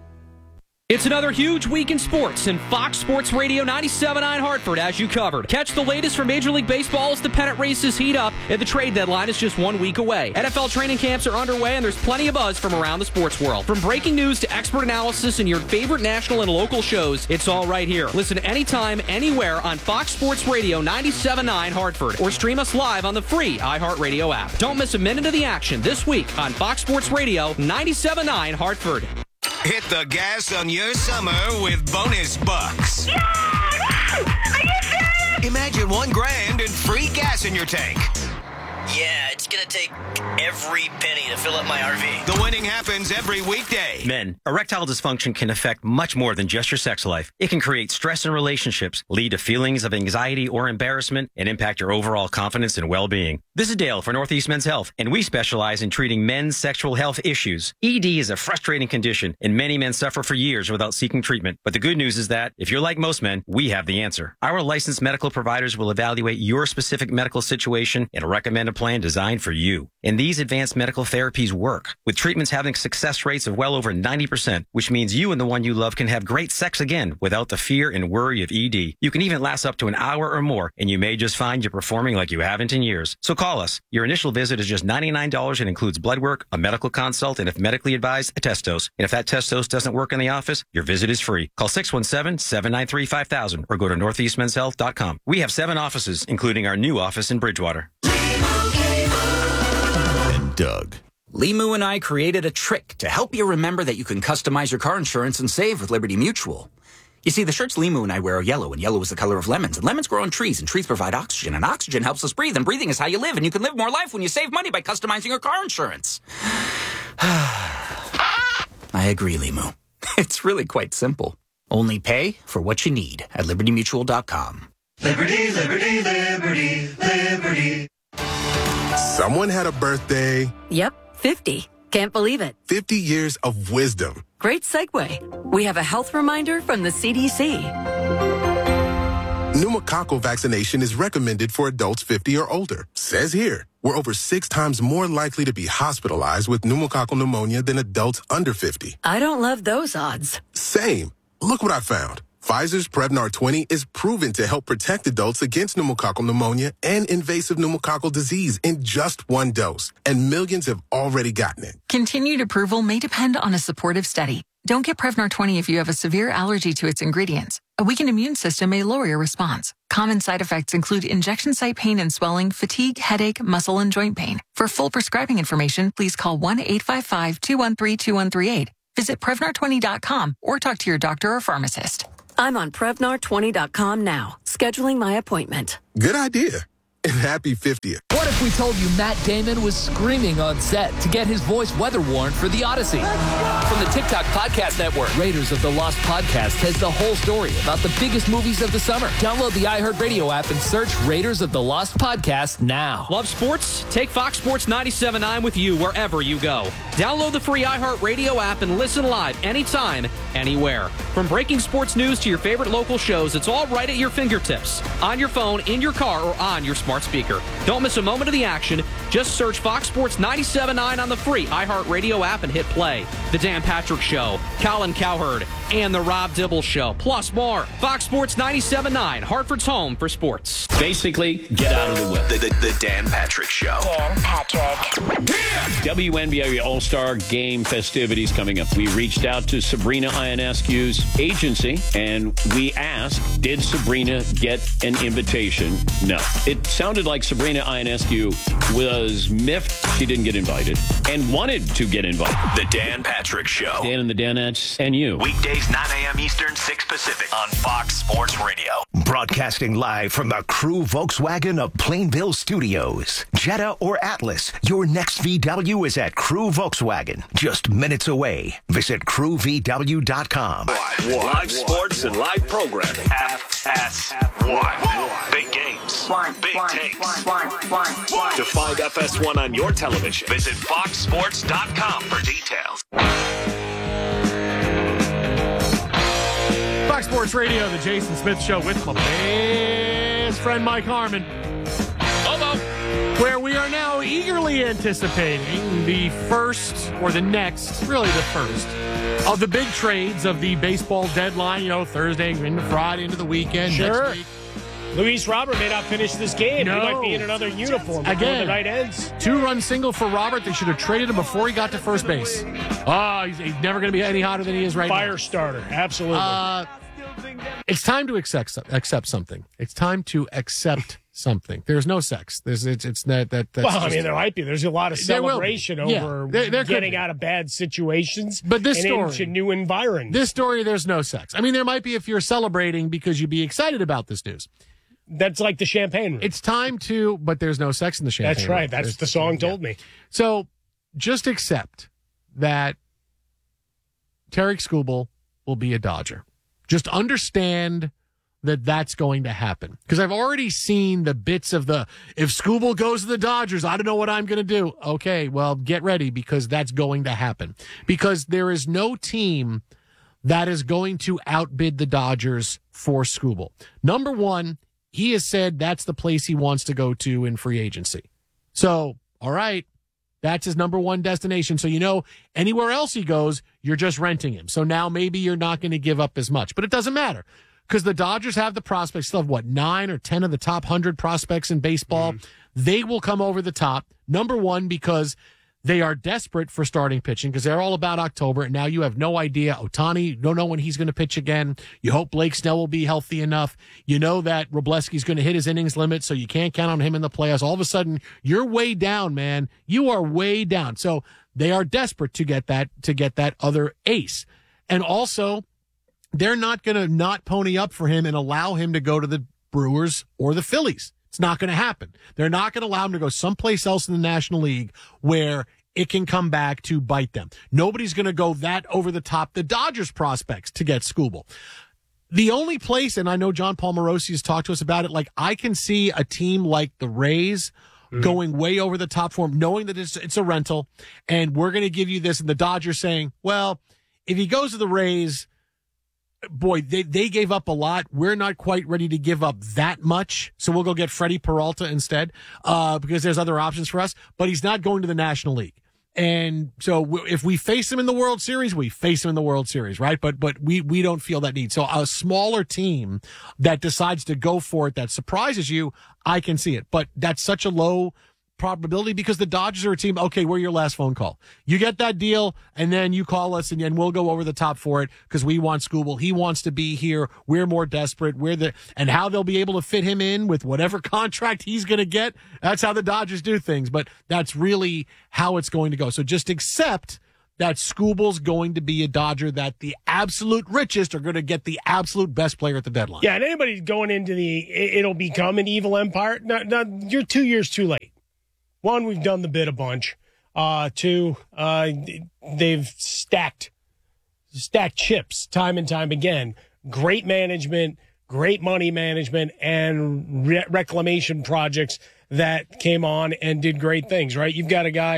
Speaker 9: It's another huge week in sports, and Fox Sports Radio ninety-seven point nine Hartford has you covered. Catch the latest from Major League Baseball as the pennant races heat up, and the trade deadline is just one week away. N F L training camps are underway, and there's plenty of buzz from around the sports world. From breaking news to expert analysis and your favorite national and local shows, it's all right here. Listen anytime, anywhere on Fox Sports Radio ninety-seven point nine Hartford, or stream us live on the free iHeartRadio app. Don't miss a minute of the action this week on Fox Sports Radio ninety-seven point nine Hartford.
Speaker 6: Hit the gas on your summer with bonus bucks.
Speaker 10: Yeah! Are you serious?
Speaker 6: Imagine one grand and free gas in your tank.
Speaker 11: Yeah, it's gonna take every penny to fill up my R V.
Speaker 6: The winning happens every weekday.
Speaker 12: Men, erectile dysfunction can affect much more than just your sex life. It can create stress in relationships, lead to feelings of anxiety or embarrassment, and impact your overall confidence and well-being. This is Dale for Northeast Men's Health, and we specialize in treating men's sexual health issues. E D is a frustrating condition, and many men suffer for years without seeking treatment. But the good news is that, if you're like most men, we have the answer. Our licensed medical providers will evaluate your specific medical situation and recommend a plan designed for you. And these advanced medical therapies work, with treatments having success rates of well over ninety percent, which means you and the one you love can have great sex again without the fear and worry of E D. You can even last up to an hour or more, and you may just find you're performing like you haven't in years. So call us. Your initial visit is just ninety-nine dollars and includes blood work, a medical consult, and if medically advised, a test dose. And if that test dose doesn't work in the office, your visit is free. Call six one seven, seven nine three, five thousand or go to northeast men's health dot com. We have seven offices, including our new office in Bridgewater.
Speaker 13: Doug. Limu and I created a trick to help you remember that you can customize your car insurance and save with Liberty Mutual. You see, the shirts Limu and I wear are yellow, and yellow is the color of lemons, and lemons grow on trees, and trees provide oxygen, and oxygen helps us breathe, and breathing is how you live, and you can live more life when you save money by customizing your car insurance. I agree, Limu. It's really quite simple. Only pay for what you need at liberty mutual dot com.
Speaker 14: Liberty, liberty, liberty, liberty.
Speaker 15: Someone had a birthday.
Speaker 16: Yep, fifty. Can't believe it.
Speaker 15: fifty years of wisdom.
Speaker 16: Great segue. We have a health reminder from the C D C.
Speaker 15: Pneumococcal vaccination is recommended for adults fifty or older. Says here, we're over six times more likely to be hospitalized with pneumococcal pneumonia than adults under fifty.
Speaker 16: I don't love those odds.
Speaker 15: Same. Look what I found. Pfizer's Prevnar twenty is proven to help protect adults against pneumococcal pneumonia and invasive pneumococcal disease in just one dose, and millions have already gotten it.
Speaker 17: Continued approval may depend on a supportive study. Don't get Prevnar twenty if you have a severe allergy to its ingredients. A weakened immune system may lower your response. Common side effects include injection site pain and swelling, fatigue, headache, muscle, and joint pain. For full prescribing information, please call one eight five five, two one three, two one three eight. Visit Prevnar twenty dot com or talk to your doctor or pharmacist.
Speaker 16: I'm on Prevnar twenty dot com now, scheduling my appointment.
Speaker 15: Good idea. And happy fiftieth.
Speaker 7: What if we told you Matt Damon was screaming on set to get his voice weather worn for The Odyssey? From the TikTok Podcast Network, Raiders of the Lost Podcast has the whole story about the biggest movies of the summer. Download the iHeartRadio app and search Raiders of the Lost Podcast now.
Speaker 9: Love sports? Take Fox Sports ninety-seven point nine with you wherever you go. Download the free iHeartRadio app and listen live anytime, anywhere. From breaking sports news to your favorite local shows, it's all right at your fingertips. On your phone, in your car, or on your smart speaker. Don't miss a moment of the action. Just search Fox Sports ninety-seven point nine on the free iHeartRadio app and hit play. The Dan Patrick Show, Colin Cowherd, and The Rob Dibble Show, plus more. Fox Sports ninety-seven point nine, Hartford's home for sports.
Speaker 18: Basically, get out of the way.
Speaker 6: The, the, the Dan Patrick Show.
Speaker 10: Dan Patrick.
Speaker 18: W N B A All-Star Game festivities coming up. We reached out to Sabrina Ionescu's agency, and we asked, did Sabrina get an invitation? No. It sounded like Sabrina Ionescu was miffed she didn't get invited and wanted to get invited.
Speaker 6: The Dan Patrick Show.
Speaker 18: Dan and the Danettes and you.
Speaker 6: Weekdays, nine a.m. Eastern, six Pacific on Fox Sports Radio.
Speaker 19: Broadcasting live from the Crew Volkswagen of Plainville Studios. Jetta or Atlas, your next V W is at Crew Volkswagen. Just minutes away. Visit crew v w dot com.
Speaker 6: Live sports and live programming. F S one. Big games. Big takes. To find F S one on your television, visit fox sports dot com for details.
Speaker 1: Fox Sports Radio, the Jason Smith Show with my best friend Mike Harmon. Hello. Where we are now eagerly anticipating the first, or the next, really the first, of the big trades of the baseball deadline, you know, Thursday into Friday into the weekend.
Speaker 3: Sure.
Speaker 1: Next week.
Speaker 3: Luis Robert may not finish this game.
Speaker 1: No.
Speaker 3: He might be in another uniform before
Speaker 1: Again,
Speaker 3: the night ends.
Speaker 1: Two-run single for Robert. They should have traded him before he got to first base. Oh, he's, he's never going to be any hotter than he is right
Speaker 3: Fire
Speaker 1: now.
Speaker 3: Fire starter, absolutely.
Speaker 1: Uh, it's time to accept accept something. It's time to accept something. There's no sex. There's it's it's that that. That's
Speaker 3: well, I
Speaker 1: just,
Speaker 3: mean, there might be. There's a lot of celebration
Speaker 1: yeah,
Speaker 3: over
Speaker 1: there, there
Speaker 3: getting out of bad situations,
Speaker 1: but this
Speaker 3: and
Speaker 1: story,
Speaker 3: into new environments.
Speaker 1: This story, there's no sex. I mean, there might be if you're celebrating because you'd be excited about this news.
Speaker 3: That's like the champagne room.
Speaker 1: It's time to, but there's no sex in the champagne
Speaker 3: That's right.
Speaker 1: room.
Speaker 3: That's
Speaker 1: there's,
Speaker 3: the song
Speaker 1: yeah.
Speaker 3: told me.
Speaker 1: So just accept that Tarik Skubal will be a Dodger. Just understand that that's going to happen. Because I've already seen the bits of the, if Skubal goes to the Dodgers, I don't know what I'm going to do. Okay, well, get ready because that's going to happen. Because there is no team that is going to outbid the Dodgers for Skubal. Number one, he has said that's the place he wants to go to in free agency. So, all right, that's his number one destination. So, you know, anywhere else he goes, you're just renting him. So now maybe you're not going to give up as much. But it doesn't matter because the Dodgers have the prospects. Still have, what, nine or ten of the top one hundred prospects in baseball. Mm. They will come over the top. Number one, because they are desperate for starting pitching because they're all about October. And now you have no idea. Ohtani, you don't know when he's going to pitch again. You hope Blake Snell will be healthy enough. You know that Robleski's going to hit his innings limit, so you can't count on him in the playoffs. All of a sudden, you're way down, man. You are way down. So they are desperate to get that, to get that other ace. And also, they're not going to not pony up for him and allow him to go to the Brewers or the Phillies. It's not going to happen. They're not going to allow him to go someplace else in the National League where it can come back to bite them. Nobody's going to go that over the top the Dodgers prospects to get Skubal. The only place, and I know John Paul Morosi has talked to us about it, like I can see a team like the Rays mm. going way over the top for him, knowing that it's, it's a rental, and we're going to give you this, and the Dodgers saying, well, if he goes to the Rays, boy, they, they gave up a lot. We're not quite ready to give up that much. So we'll go get Freddie Peralta instead, uh, because there's other options for us, but he's not going to the National League. And so if we face him in the World Series, we face him in the World Series, right? But, but we, we don't feel that need. So a smaller team that decides to go for it, that surprises you, I can see it, but that's such a low probability because the Dodgers are a team. Okay, we're your last phone call. You get that deal, and then you call us, and, and we'll go over the top for it because we want Skubal. He wants to be here. We're more desperate. We're the and how they'll be able to fit him in with whatever contract he's going to get. That's how the Dodgers do things. But that's really how it's going to go. So just accept that Skubal's going to be a Dodger. That the absolute richest are going to get the absolute best player at the deadline.
Speaker 3: Yeah, and anybody going into the it'll become an evil empire. No, no, you're two years too late. One, we've done the bid a bunch. Uh, two, uh, they've stacked, stacked chips time and time again. Great management, great money management, and re- reclamation projects that came on and did great things, right? You've got a guy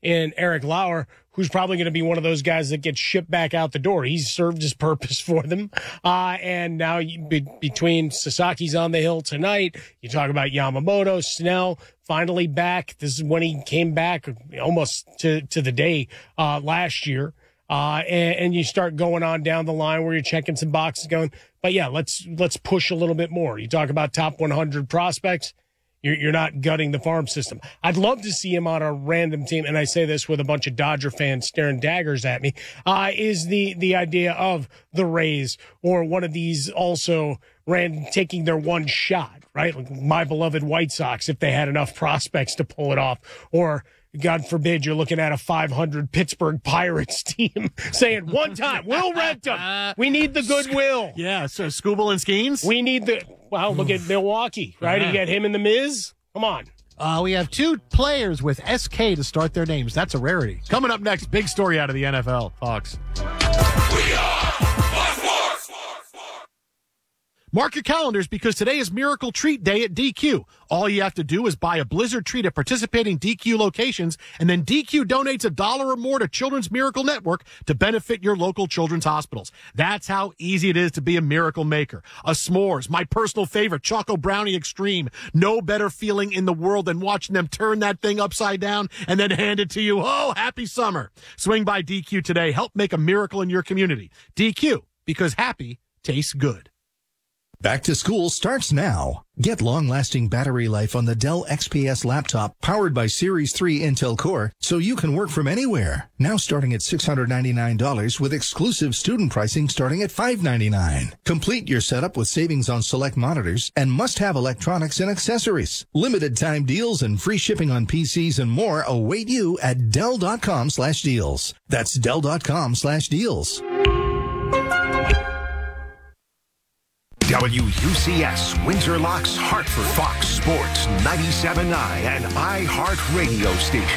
Speaker 3: in Eric Lauer, who's probably going to be one of those guys that gets shipped back out the door. He's served his purpose for them. Uh, and now you, be, between Sasaki's on the hill tonight, you talk about Yamamoto, Snell finally back. This is when he came back almost to, to the day uh, last year. Uh, and, and you start going on down the line where you're checking some boxes going, but yeah, let's, let's push a little bit more. You talk about top one hundred prospects. You're, you're not gutting the farm system. I'd love to see him on a random team. And I say this with a bunch of Dodger fans staring daggers at me, uh, is the, the idea of the Rays or one of these also ran taking their one shot, right? Like my beloved White Sox, if they had enough prospects to pull it off, or God forbid you're looking at a five hundred Pittsburgh Pirates team saying one time, we'll rent them. We need the goodwill.
Speaker 1: Yeah, so Skubal and Skeens?
Speaker 3: We need the, well, look at Milwaukee, right?
Speaker 1: Uh-huh.
Speaker 3: You got him and the Miz. Come on.
Speaker 1: Uh, we have two players with S K to start their names. That's a rarity. Coming up next, big story out of the N F L. Fox. Mark your calendars because today is Miracle Treat Day at D Q. All you have to do is buy a Blizzard treat at participating D Q locations, and then D Q donates a dollar or more to Children's Miracle Network to benefit your local children's hospitals. That's how easy it is to be a miracle maker. A s'mores, my personal favorite, Choco Brownie Extreme. No better feeling in the world than watching them turn that thing upside down and then hand it to you. Oh, happy summer. Swing by D Q today. Help make a miracle in your community. D Q, because happy tastes good.
Speaker 20: Back to school starts now. Get long-lasting battery life on the Dell X P S laptop powered by Series three Intel Core so you can work from anywhere. Now starting at six hundred ninety-nine dollars with exclusive student pricing starting at five hundred ninety-nine dollars. Complete your setup with savings on select monitors and must-have electronics and accessories. Limited time deals and free shipping on P Cs and more await you at Dell.com slash deals. That's Dell.com slash deals.
Speaker 19: W U C S, Windsor Locks, Hartford, Fox Sports, ninety-seven point nine, and iHeart Radio Station.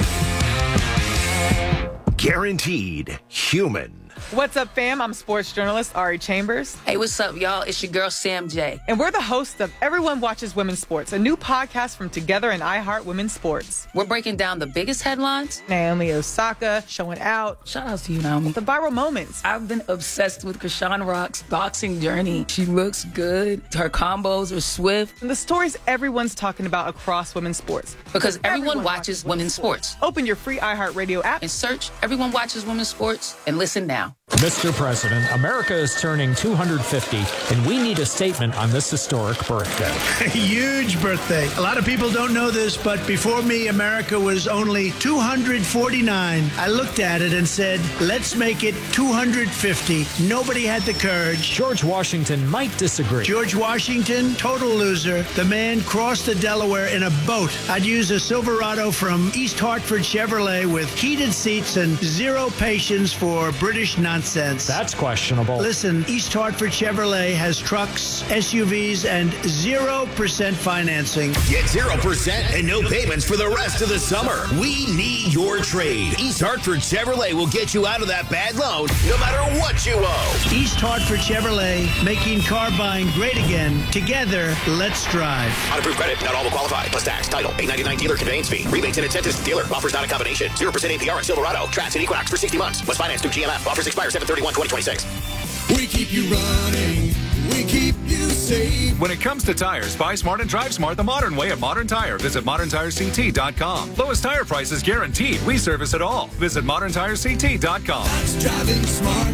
Speaker 19: Guaranteed human.
Speaker 4: What's up, fam? I'm sports journalist Ari Chambers.
Speaker 21: Hey, what's up, y'all? It's your girl, Sam J.
Speaker 4: And we're the hosts of Everyone Watches Women's Sports, a new podcast from Together and iHeart Women's Sports.
Speaker 21: We're breaking down the biggest headlines.
Speaker 4: Naomi Osaka showing out.
Speaker 21: Shout out to you, Naomi.
Speaker 4: The viral moments.
Speaker 21: I've been obsessed with Krishan Rock's boxing journey. She looks good. Her combos are swift.
Speaker 4: And the stories everyone's talking about across women's sports.
Speaker 21: Because everyone, everyone watches, watches women's sports. sports.
Speaker 4: Open your free iHeart Radio app
Speaker 21: and search Everyone Watches Women's Sports and listen now.
Speaker 22: Mister President, America is turning two hundred fifty, and we need a statement on this historic birthday.
Speaker 23: A huge birthday. A lot of people don't know this, but before me, America was only two hundred forty-nine. I looked at it and said, let's make it two hundred fifty. Nobody had the courage.
Speaker 22: George Washington might disagree.
Speaker 23: George Washington, total loser. The man crossed the Delaware in a boat. I'd use a Silverado from East Hartford Chevrolet with heated seats and zero patience for British nonsense.
Speaker 22: That's questionable.
Speaker 23: Listen, East Hartford Chevrolet has trucks, S U Vs, and zero percent financing.
Speaker 24: Get zero percent and no payments for the rest of the summer. We need your trade. East Hartford Chevrolet will get you out of that bad loan no matter what you owe.
Speaker 23: East Hartford Chevrolet, making car buying great again. Together, let's drive.
Speaker 24: On approved credit, not all will qualify. Plus tax, title, eight ninety-nine dealer conveyance fee. Rebates and incentives. Dealer offers not a combination. zero percent A P R on Silverado, Trax, and Equinox for sixty months. Must finance through G M F. Offers expire seven thirty-one twenty twenty-six.
Speaker 25: We keep you running. We keep you safe. When it comes to tires, buy smart and drive smart the modern way at Modern Tire. Visit modern tire c t dot com. Lowest tire prices guaranteed. We service it all. Visit modern tire c t dot com. That's driving smart,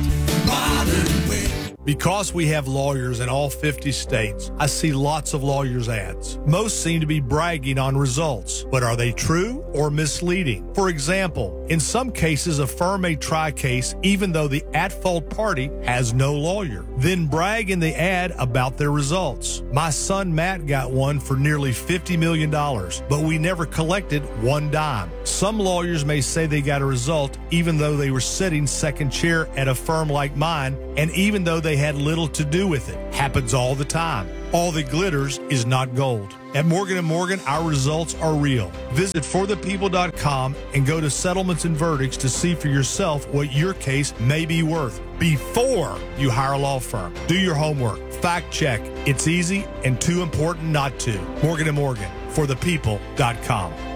Speaker 25: modern way.
Speaker 26: Because we have lawyers in all fifty states, I see lots of lawyers' ads. Most seem to be bragging on results, but are they true or misleading? For example, in some cases, a firm may try a case even though the at-fault party has no lawyer, then brag in the ad about their results. My son Matt got one for nearly fifty million dollars, but we never collected one dime. Some lawyers may say they got a result even though they were sitting second chair at a firm like mine, and even though they had little to do with it. Happens all the time. All that glitters is not gold. At Morgan and Morgan, our results are real. Visit for the people dot com and go to settlements and verdicts to see for yourself what your case may be worth before you hire a law firm. Do your homework. Fact check. It's easy and too important not to. Morgan and Morgan, for the people dot com.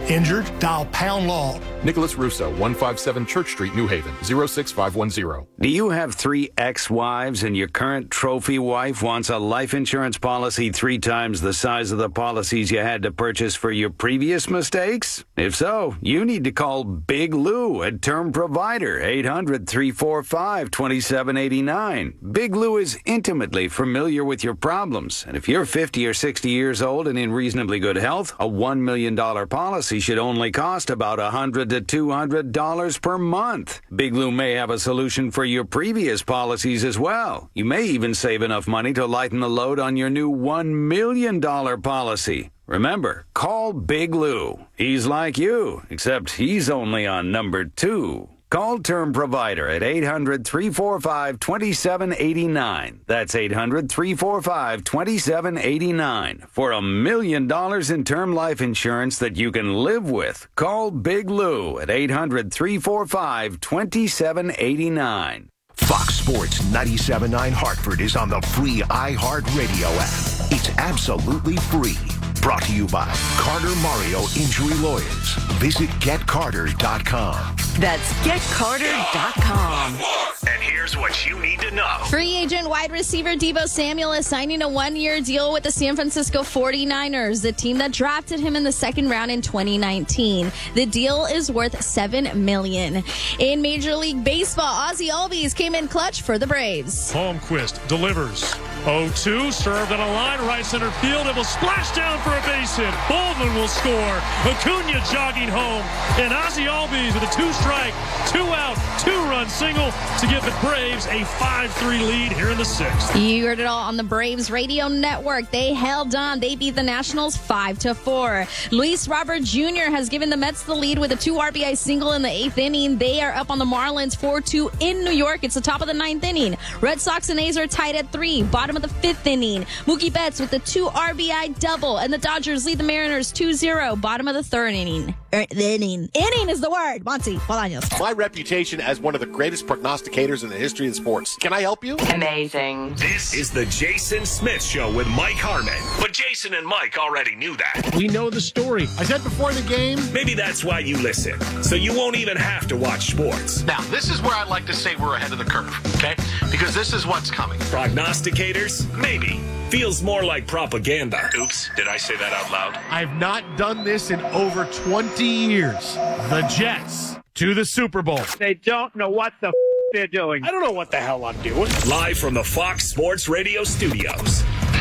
Speaker 26: Injured? Dial Pound Law.
Speaker 2: Nicholas Russo, one fifty-seven Church Street, New Haven, zero six five one zero.
Speaker 5: Do you have three ex-wives and your current trophy wife wants a life insurance policy three times the size of the policies you had to purchase for your previous mistakes? If so, you need to call Big Lou at Term Provider, eight hundred, three four five, two seven eight nine. Big Lou is intimately familiar with your problems, and if you're fifty or sixty years old and in reasonably good health, a one million dollars policy should only cost about one hundred to two hundred dollars per month. Big Lou may have a solution for your previous policies as well. You may even save enough money to lighten the load on your new one million dollars policy. Remember, call Big Lou. He's like you, except he's only on number two. Call Term Provider at eight hundred, three four five, two seven eight nine. That's eight hundred, three four five, two seven eight nine. For a million dollars in term life insurance that you can live with, call Big Lou at eight hundred, three four five, two seven eight nine.
Speaker 19: Fox Sports ninety-seven point nine Hartford is on the free iHeartRadio app. It's absolutely free. Brought to you by Carter Mario Injury Lawyers. Visit get carter dot com.
Speaker 16: That's get carter dot com.
Speaker 6: And here's what you need to know.
Speaker 8: Free agent wide receiver Deebo Samuel is signing a one-year deal with the San Francisco forty-niners, the team that drafted him in the second round in twenty nineteen. The deal is worth seven million dollars. In Major League Baseball, Ozzie Albies came in clutch for the Braves.
Speaker 11: Holmquist delivers. oh two, served on a line, right center field. It will splash down for a base hit. Baldwin will score. Acuna jogging home. And Ozzie Albies with a two-strike, two-out, two-run single to give the Braves a five three lead here in the sixth.
Speaker 8: You heard it all on the Braves radio network. They held on. They beat the Nationals five to four. Luis Robert Junior has given the Mets the lead with a two R B I single in the eighth inning. They are up on the Marlins four two in New York. It's the top of the ninth inning. Red Sox and A's are tied at three. Bottom of the fifth inning. Mookie Betts with the two R B I double. And the Dodgers lead the Mariners two zero. Bottom of the third inning. Er, the inning. Inning is the word. Monty Bolaños.
Speaker 12: My reputation as one of the greatest prognosticators in the history of sports. Can I help you?
Speaker 10: Amazing.
Speaker 6: This is the Jason Smith Show with Mike Harmon. But Jason and Mike already knew that.
Speaker 1: We know the story. I said before the game.
Speaker 6: Maybe that's why you listen. So you won't even have to watch sports.
Speaker 12: Now, this is where I like to say we're ahead of the curve, okay? Because this is what's coming.
Speaker 6: Prognosticators? Maybe. Feels more like propaganda. Oops, did I say that out loud?
Speaker 1: I've not done this in over twenty years. The Jets to the Super Bowl.
Speaker 13: They don't know what the f- they're doing.
Speaker 12: I don't know what the hell I'm doing.
Speaker 6: Live from the Fox Sports Radio studios.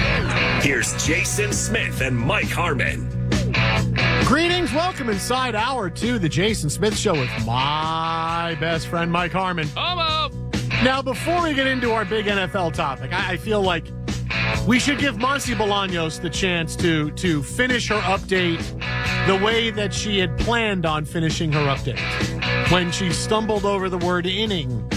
Speaker 6: Here's Jason Smith and Mike Harmon.
Speaker 1: Greetings, welcome inside hour two, the Jason Smith Show with my best friend Mike Harmon.
Speaker 9: Homo!
Speaker 1: Now, before we get into our big N F L topic, I, I feel like we should give Monty Bolaños the chance to to finish her update the way that she had planned on finishing her update when she stumbled over the word inning.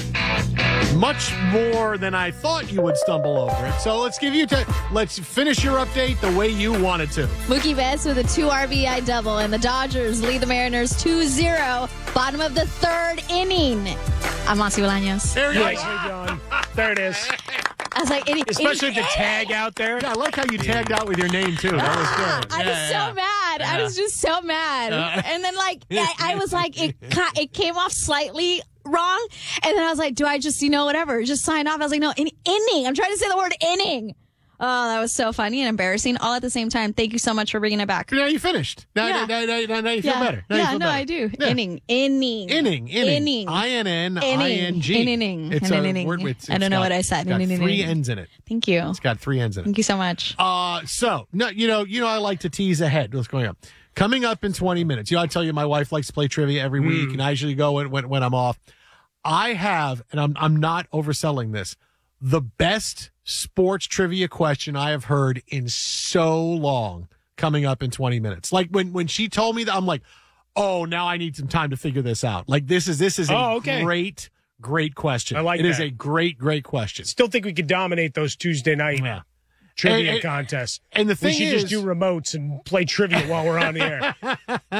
Speaker 1: Much more than I thought you would stumble over it. So let's give you t- let's finish your update the way you wanted to.
Speaker 8: Mookie Betts with a two R B I double, and the Dodgers lead the Mariners two zero. Bottom of the third inning. I'm Monty Bolaños.
Speaker 3: There you go. There it is.
Speaker 8: I was like, inning,
Speaker 3: especially
Speaker 8: inning,
Speaker 3: the tag out there.
Speaker 1: Yeah, I like how you tagged out with your name too. That was good.
Speaker 8: I
Speaker 1: yeah,
Speaker 8: was
Speaker 1: yeah.
Speaker 8: so mad.
Speaker 1: Yeah.
Speaker 8: I was just so mad.
Speaker 1: Uh,
Speaker 8: and then, like, I, I was like, it it came off slightly wrong. And then I was like, do I just, you know, whatever, just sign off? I was like, no, in, inning. I'm trying to say the word inning. Oh, that was so funny and embarrassing all at the same time. Thank you so much for bringing it back.
Speaker 1: Now you finished. Now,
Speaker 8: yeah.
Speaker 1: now, now, now, now you feel
Speaker 8: yeah.
Speaker 1: better. Now
Speaker 8: yeah,
Speaker 1: you feel
Speaker 8: no,
Speaker 1: better.
Speaker 8: I do.
Speaker 1: Yeah.
Speaker 8: Inning. Inning.
Speaker 1: Inning. Inning.
Speaker 8: Inning.
Speaker 1: I N N I N G.
Speaker 8: Inning.
Speaker 1: It's
Speaker 8: an
Speaker 1: a
Speaker 8: inning.
Speaker 1: word. It's,
Speaker 8: I don't
Speaker 1: it's
Speaker 8: know
Speaker 1: got,
Speaker 8: what I said.
Speaker 1: It's got
Speaker 8: inning,
Speaker 1: three
Speaker 8: inning.
Speaker 1: N's in it.
Speaker 8: Thank you.
Speaker 1: It's got three N's in it.
Speaker 8: Thank you so much.
Speaker 1: Uh, so, no, you know, you know, I like to tease ahead. What's going on? Coming up in twenty minutes. You know, I tell you, my wife likes to play trivia every week,
Speaker 3: Mm.
Speaker 1: and I usually go when, when, when I'm off. I have, and I'm I'm not overselling this, the best sports trivia question I have heard in so long coming up in twenty minutes. Like when, when she told me that, I'm like, oh, now I need some time to figure this out. Like this is, this is a
Speaker 3: oh, okay.
Speaker 1: great, great question.
Speaker 3: I like
Speaker 1: it. It
Speaker 3: that.
Speaker 1: is a great, great question.
Speaker 3: Still think we could dominate those Tuesday night
Speaker 1: yeah.
Speaker 3: trivia
Speaker 1: and, and,
Speaker 3: contests.
Speaker 1: And the thing
Speaker 3: we should
Speaker 1: is,
Speaker 3: just do remotes and play trivia while we're on the air.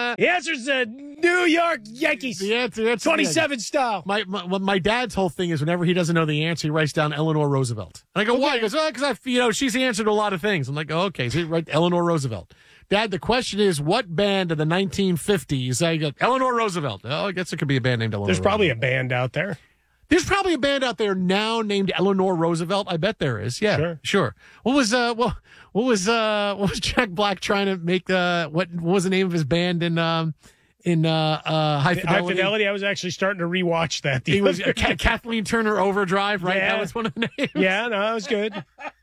Speaker 3: The answer's uh, New York Yankees.
Speaker 1: The answer, the answer
Speaker 3: twenty-seven style.
Speaker 1: My, my my dad's whole thing is whenever he doesn't know the answer, he writes down Eleanor Roosevelt. And I go, okay. Why? He goes, oh, because I, you know, she's answered a lot of things. I'm like, oh, okay, so he write Eleanor Roosevelt. Dad, the question is, what band of the nineteen fifties? I go, Eleanor Roosevelt. Oh, I guess there could be a band named Eleanor.
Speaker 3: There's
Speaker 1: Roosevelt.
Speaker 3: probably a band out there.
Speaker 1: There's probably a band out there now named Eleanor Roosevelt. I bet there is. Yeah, sure. sure. What was uh, what, what was uh, what was Jack Black trying to make? Uh, what, what was the name of his band in um, in uh, uh, High Fidelity?
Speaker 3: High Fidelity. I was actually starting to rewatch that.
Speaker 1: He was uh, Kathleen Turner Overdrive, right?
Speaker 3: Yeah.
Speaker 1: That was one of the names.
Speaker 3: Yeah, no, that was good.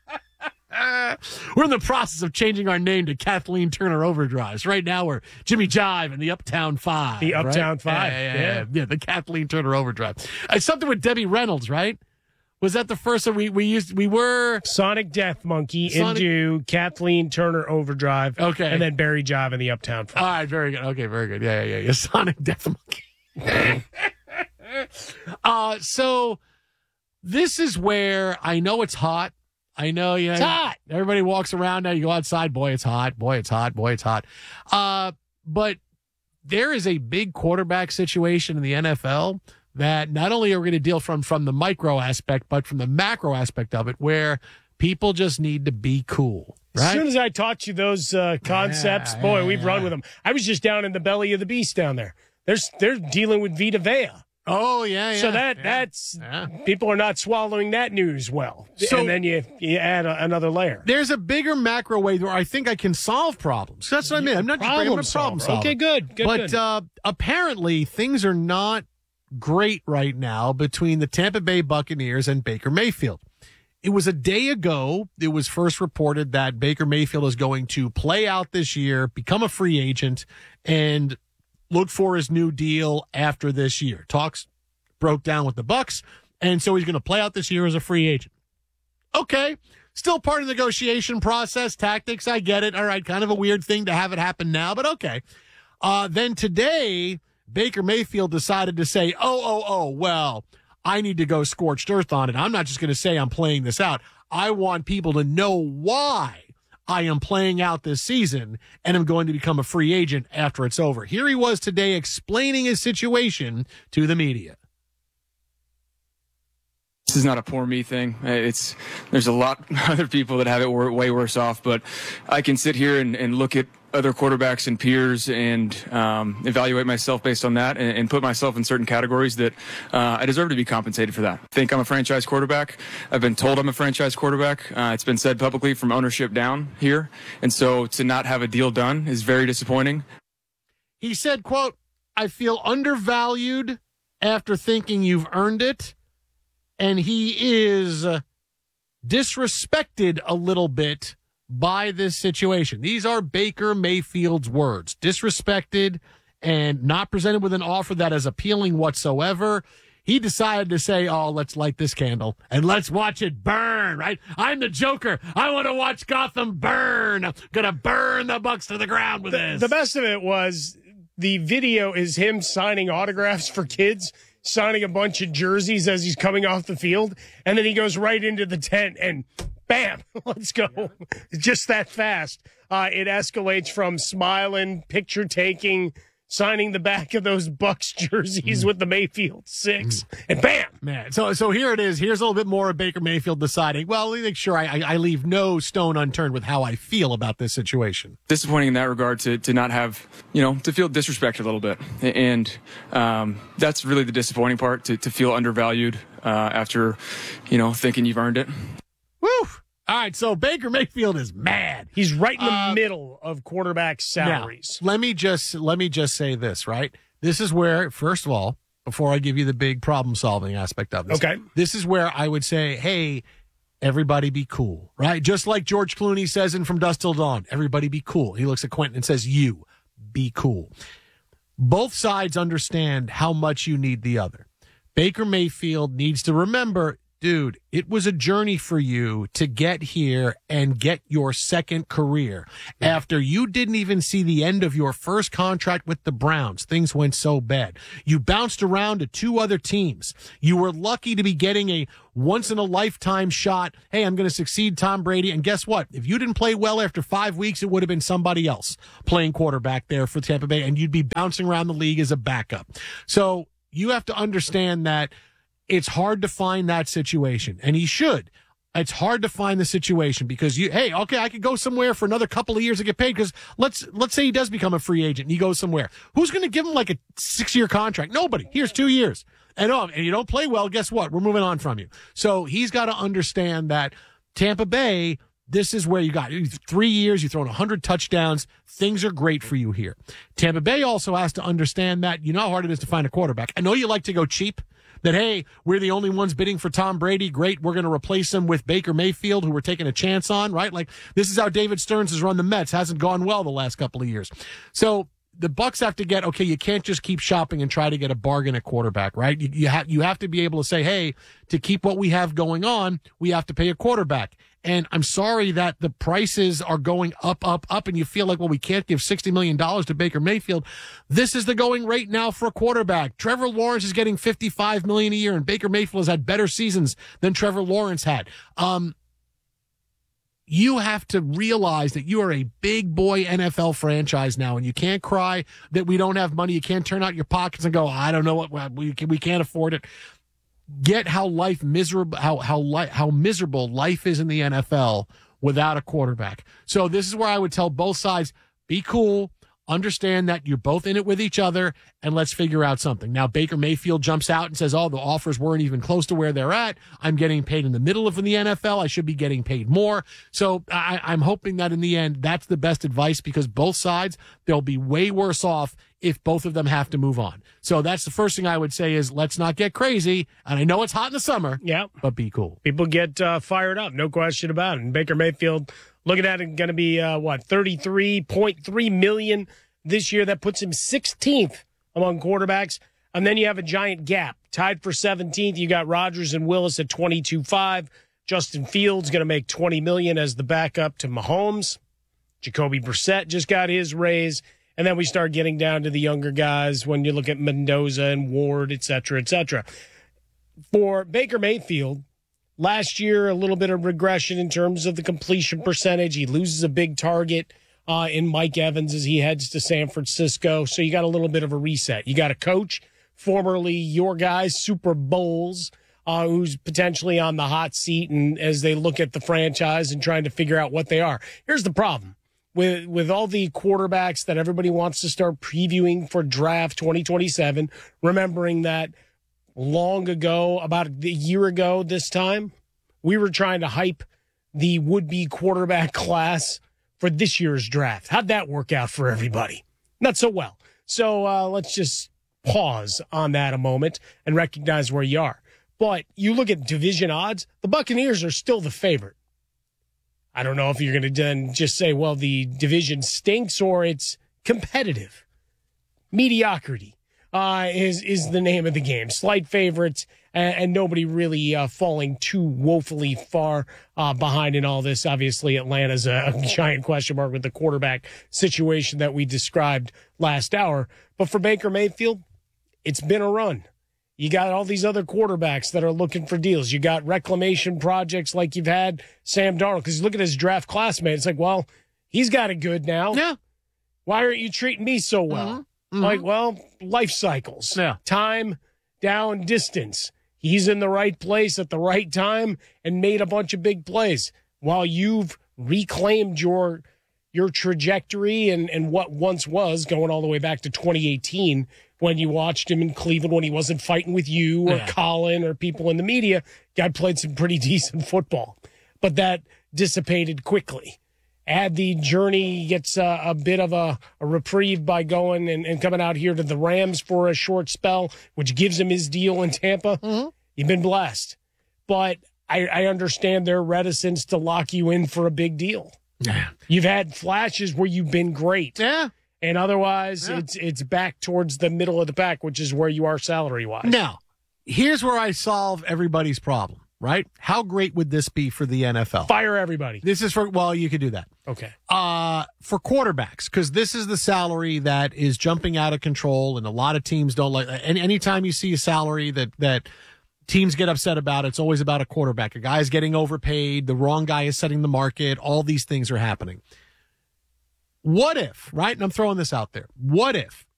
Speaker 1: Uh, we're in the process of changing our name to Kathleen Turner Overdrives. Right now, we're Jimmy Jive and the Uptown Five.
Speaker 3: The Uptown
Speaker 1: right?
Speaker 3: Five.
Speaker 1: Yeah, yeah,
Speaker 3: yeah.
Speaker 1: yeah, yeah, the Kathleen Turner Overdrive. Uh, something with Debbie Reynolds, right? Was that the first one we, we used? We were
Speaker 3: Sonic Death Monkey
Speaker 1: Sonic...
Speaker 3: into Kathleen Turner Overdrive.
Speaker 1: Okay.
Speaker 3: And then Barry Jive in the Uptown Five.
Speaker 1: All right, very good. Okay, very good. Yeah, yeah, yeah. yeah. Sonic Death Monkey. uh, so this is where I know it's hot. I know, you know,
Speaker 3: it's hot.
Speaker 1: Everybody walks around now. You go outside. Boy, it's hot. Boy, it's hot. Boy, it's hot. Uh, but there is a big quarterback situation in the N F L that not only are we going to deal from from the micro aspect, but from the macro aspect of it, where people just need to be cool. Right?
Speaker 3: As soon as I taught you those uh, concepts,
Speaker 1: yeah,
Speaker 3: boy,
Speaker 1: yeah,
Speaker 3: we've
Speaker 1: yeah.
Speaker 3: run with them. I was just down in the belly of the beast down there. There's they're dealing with Vita Vea.
Speaker 1: Oh yeah, yeah.
Speaker 3: So that
Speaker 1: yeah.
Speaker 3: that's
Speaker 1: yeah.
Speaker 3: people are not swallowing that news well.
Speaker 1: So,
Speaker 3: and then you you add a, another layer.
Speaker 1: There's a bigger macro way where I think I can solve problems. That's what I mean. I'm not
Speaker 3: problem
Speaker 1: just I'm a problem solver.
Speaker 3: Okay, good. good
Speaker 1: but
Speaker 3: good.
Speaker 1: Uh, apparently things are not great right now between the Tampa Bay Buccaneers and Baker Mayfield. It was a day ago. It was first reported that Baker Mayfield is going to play out this year, become a free agent, and look for his new deal after this year. Talks broke down with the Bucs, and so he's going to play out this year as a free agent. Okay, still part of the negotiation process, tactics, I get it. All right, kind of a weird thing to have it happen now, but okay. Uh, then today, Baker Mayfield decided to say, oh, oh, oh, well, I need to go scorched earth on it. I'm not just going to say I'm playing this out. I want people to know why I am playing out this season and I'm going to become a free agent after it's over. Here he was today explaining his situation to the media.
Speaker 7: This is not a poor me thing. It's there's a lot of other people that have it way worse off, but I can sit here and, and look at other quarterbacks and peers and um, evaluate myself based on that and, and put myself in certain categories that uh, I deserve to be compensated for that. I think I'm a franchise quarterback. I've been told I'm a franchise quarterback. Uh, it's been said publicly from ownership down here. And so to not have a deal done is very disappointing.
Speaker 1: He said, quote, I feel undervalued after thinking you've earned it. And he is uh, disrespected a little bit by this situation. These are Baker Mayfield's words. Disrespected and not presented with an offer that is appealing whatsoever. He decided to say, oh, let's light this candle and let's watch it burn, right? I'm the Joker. I want to watch Gotham burn. I'm going to burn the Bucs to the ground with
Speaker 3: the,
Speaker 1: this.
Speaker 3: The best of it was the video is him signing autographs for kids, signing a bunch of jerseys as he's coming off the field. And then he goes right into the tent and bam, let's go. Yeah. Just that fast. Uh, it escalates from smiling, picture taking, signing the back of those Bucs jerseys mm. with the Mayfield six, mm. and bam,
Speaker 1: man. So, so here it is. Here's a little bit more of Baker Mayfield deciding, well, make sure I, I leave no stone unturned with how I feel about this situation.
Speaker 7: Disappointing in that regard to, to not have, you know, to feel disrespected a little bit. And um, that's really the disappointing part, to, to feel undervalued uh, after, you know, thinking you've earned it.
Speaker 1: Woo! All right, so Baker Mayfield is mad.
Speaker 3: He's right in the
Speaker 1: uh,
Speaker 3: middle of quarterback salaries.
Speaker 1: Now, let me just let me just say this, right? This is where, first of all, before I give you the big problem-solving aspect of this,
Speaker 3: okay,
Speaker 1: this is where I would say, hey, everybody be cool, right? Just like George Clooney says in From Dusk Till Dawn, everybody be cool. He looks at Quentin and says, you, be cool. Both sides understand how much you need the other. Baker Mayfield needs to remember, dude, it was a journey for you to get here and get your second career. Yeah. After you didn't even see the end of your first contract with the Browns, things went so bad. You bounced around to two other teams. You were lucky to be getting a once-in-a-lifetime shot. Hey, I'm going to succeed Tom Brady. And guess what? If you didn't play well after five weeks, it would have been somebody else playing quarterback there for Tampa Bay, and you'd be bouncing around the league as a backup. So you have to understand that it's hard to find that situation, and he should. It's hard to find the situation because you, hey, okay, I could go somewhere for another couple of years to get paid because let's let's say he does become a free agent and he goes somewhere. Who's going to give him like a six-year contract? Nobody. Here's two years. And, oh, and you don't play well, guess what? We're moving on from you. So he's got to understand that Tampa Bay, this is where you got three years, you've thrown one hundred touchdowns. Things are great for you here. Tampa Bay also has to understand that you know how hard it is to find a quarterback. I know you like to go cheap. That, hey, we're the only ones bidding for Tom Brady. Great. We're going to replace him with Baker Mayfield, who we're taking a chance on, right? Like, this is how David Stearns has run the Mets. Hasn't gone well the last couple of years. So the Bucs have to get, okay, you can't just keep shopping and try to get a bargain at quarterback, right? You, you, ha- you have to be able to say, hey, to keep what we have going on, we have to pay a quarterback. And I'm sorry that the prices are going up, up, up, and you feel like, well, we can't give sixty million dollars to Baker Mayfield. This is the going rate now for a quarterback. Trevor Lawrence is getting fifty-five million dollars a year, and Baker Mayfield has had better seasons than Trevor Lawrence had. Um, you have to realize that you are a big boy N F L franchise now, and you can't cry that we don't have money. You can't turn out your pockets and go, I don't know what we can, we can't afford it. Get how life miserable, how how li- how miserable life is in the N F L without a quarterback. So this is where I would tell both sides: be cool, understand that you're both in it with each other, and let's figure out something. Now, Baker Mayfield jumps out and says, oh, the offers weren't even close to where they're at. I'm getting paid in the middle of the N F L. I should be getting paid more. So I, I'm hoping that in the end, that's the best advice, because both sides, they'll be way worse off if both of them have to move on. So that's the first thing I would say is let's not get crazy. And I know it's hot in the summer,
Speaker 3: yeah,
Speaker 1: but be cool.
Speaker 3: People get uh, fired up, no question about it. And Baker Mayfield, looking at it, going to be, uh, what, thirty-three point three million dollars this year. That puts him sixteenth among quarterbacks. And then you have a giant gap. Tied for seventeenth, you got Rodgers and Willis at twenty-two point five. Justin Fields going to make twenty million dollars as the backup to Mahomes. Jacoby Brissett just got his raise. And then we start getting down to the younger guys when you look at Mendoza and Ward, et cetera, et cetera. For Baker Mayfield, last year, a little bit of regression in terms of the completion percentage. He loses a big target uh, in Mike Evans as he heads to San Francisco. So you got a little bit of a reset. You got a coach, formerly your guys, Super Bowls, uh, who's potentially on the hot seat, and as they look at the franchise and trying to figure out what they are. Here's the problem. With with all the quarterbacks that everybody wants to start previewing for draft twenty twenty-seven, remembering that long ago, about a year ago this time, we were trying to hype the would-be quarterback class for this year's draft. How'd that work out for everybody? Not so well. So uh, let's just pause on that a moment and recognize where you are. But you look at division odds, the Buccaneers are still the favorite. I don't know if you're going to then just say, well, the division stinks or it's competitive. Mediocrity uh, is is the name of the game. Slight favorites and, and nobody really uh, falling too woefully far uh, behind in all this. Obviously, Atlanta's a, a giant question mark with the quarterback situation that we described last hour. But for Baker Mayfield, it's been a run. You got all these other quarterbacks that are looking for deals. You got reclamation projects like you've had Sam Darnold. Because you look at his draft classmate, it's like, well, he's got it good now.
Speaker 1: Yeah.
Speaker 3: Why aren't you treating me so well? Mm-hmm. Mm-hmm. Like, well, life cycles.
Speaker 1: Yeah.
Speaker 3: Time, down, distance. He's in the right place at the right time and made a bunch of big plays while you've reclaimed your your trajectory and, and what once was, going all the way back to twenty eighteen when you watched him in Cleveland when he wasn't fighting with you or yeah. Colin or people in the media. Guy played some pretty decent football, but that dissipated quickly. Add the journey, gets a, a bit of a, a reprieve by going and, and coming out here to the Rams for a short spell, which gives him his deal in Tampa.
Speaker 1: Mm-hmm.
Speaker 3: You've been blessed. But I, I understand their reticence to lock you in for a big deal.
Speaker 1: Yeah.
Speaker 3: You've had flashes where you've been great.
Speaker 1: Yeah.
Speaker 3: And otherwise,
Speaker 1: yeah.
Speaker 3: it's it's back towards the middle of the pack, which is where you are salary-wise.
Speaker 1: Now, here's where I solve everybody's problem. right? How great would this be for the N F L?
Speaker 3: Fire everybody.
Speaker 1: This is for, well, you could do that.
Speaker 3: Okay.
Speaker 1: Uh, for quarterbacks, because this is the salary that is jumping out of control, and a lot of teams don't like. And anytime you see a salary that that teams get upset about, it's always about a quarterback. A guy's getting overpaid. The wrong guy is setting the market. All these things are happening. What if, right? And I'm throwing this out there. What if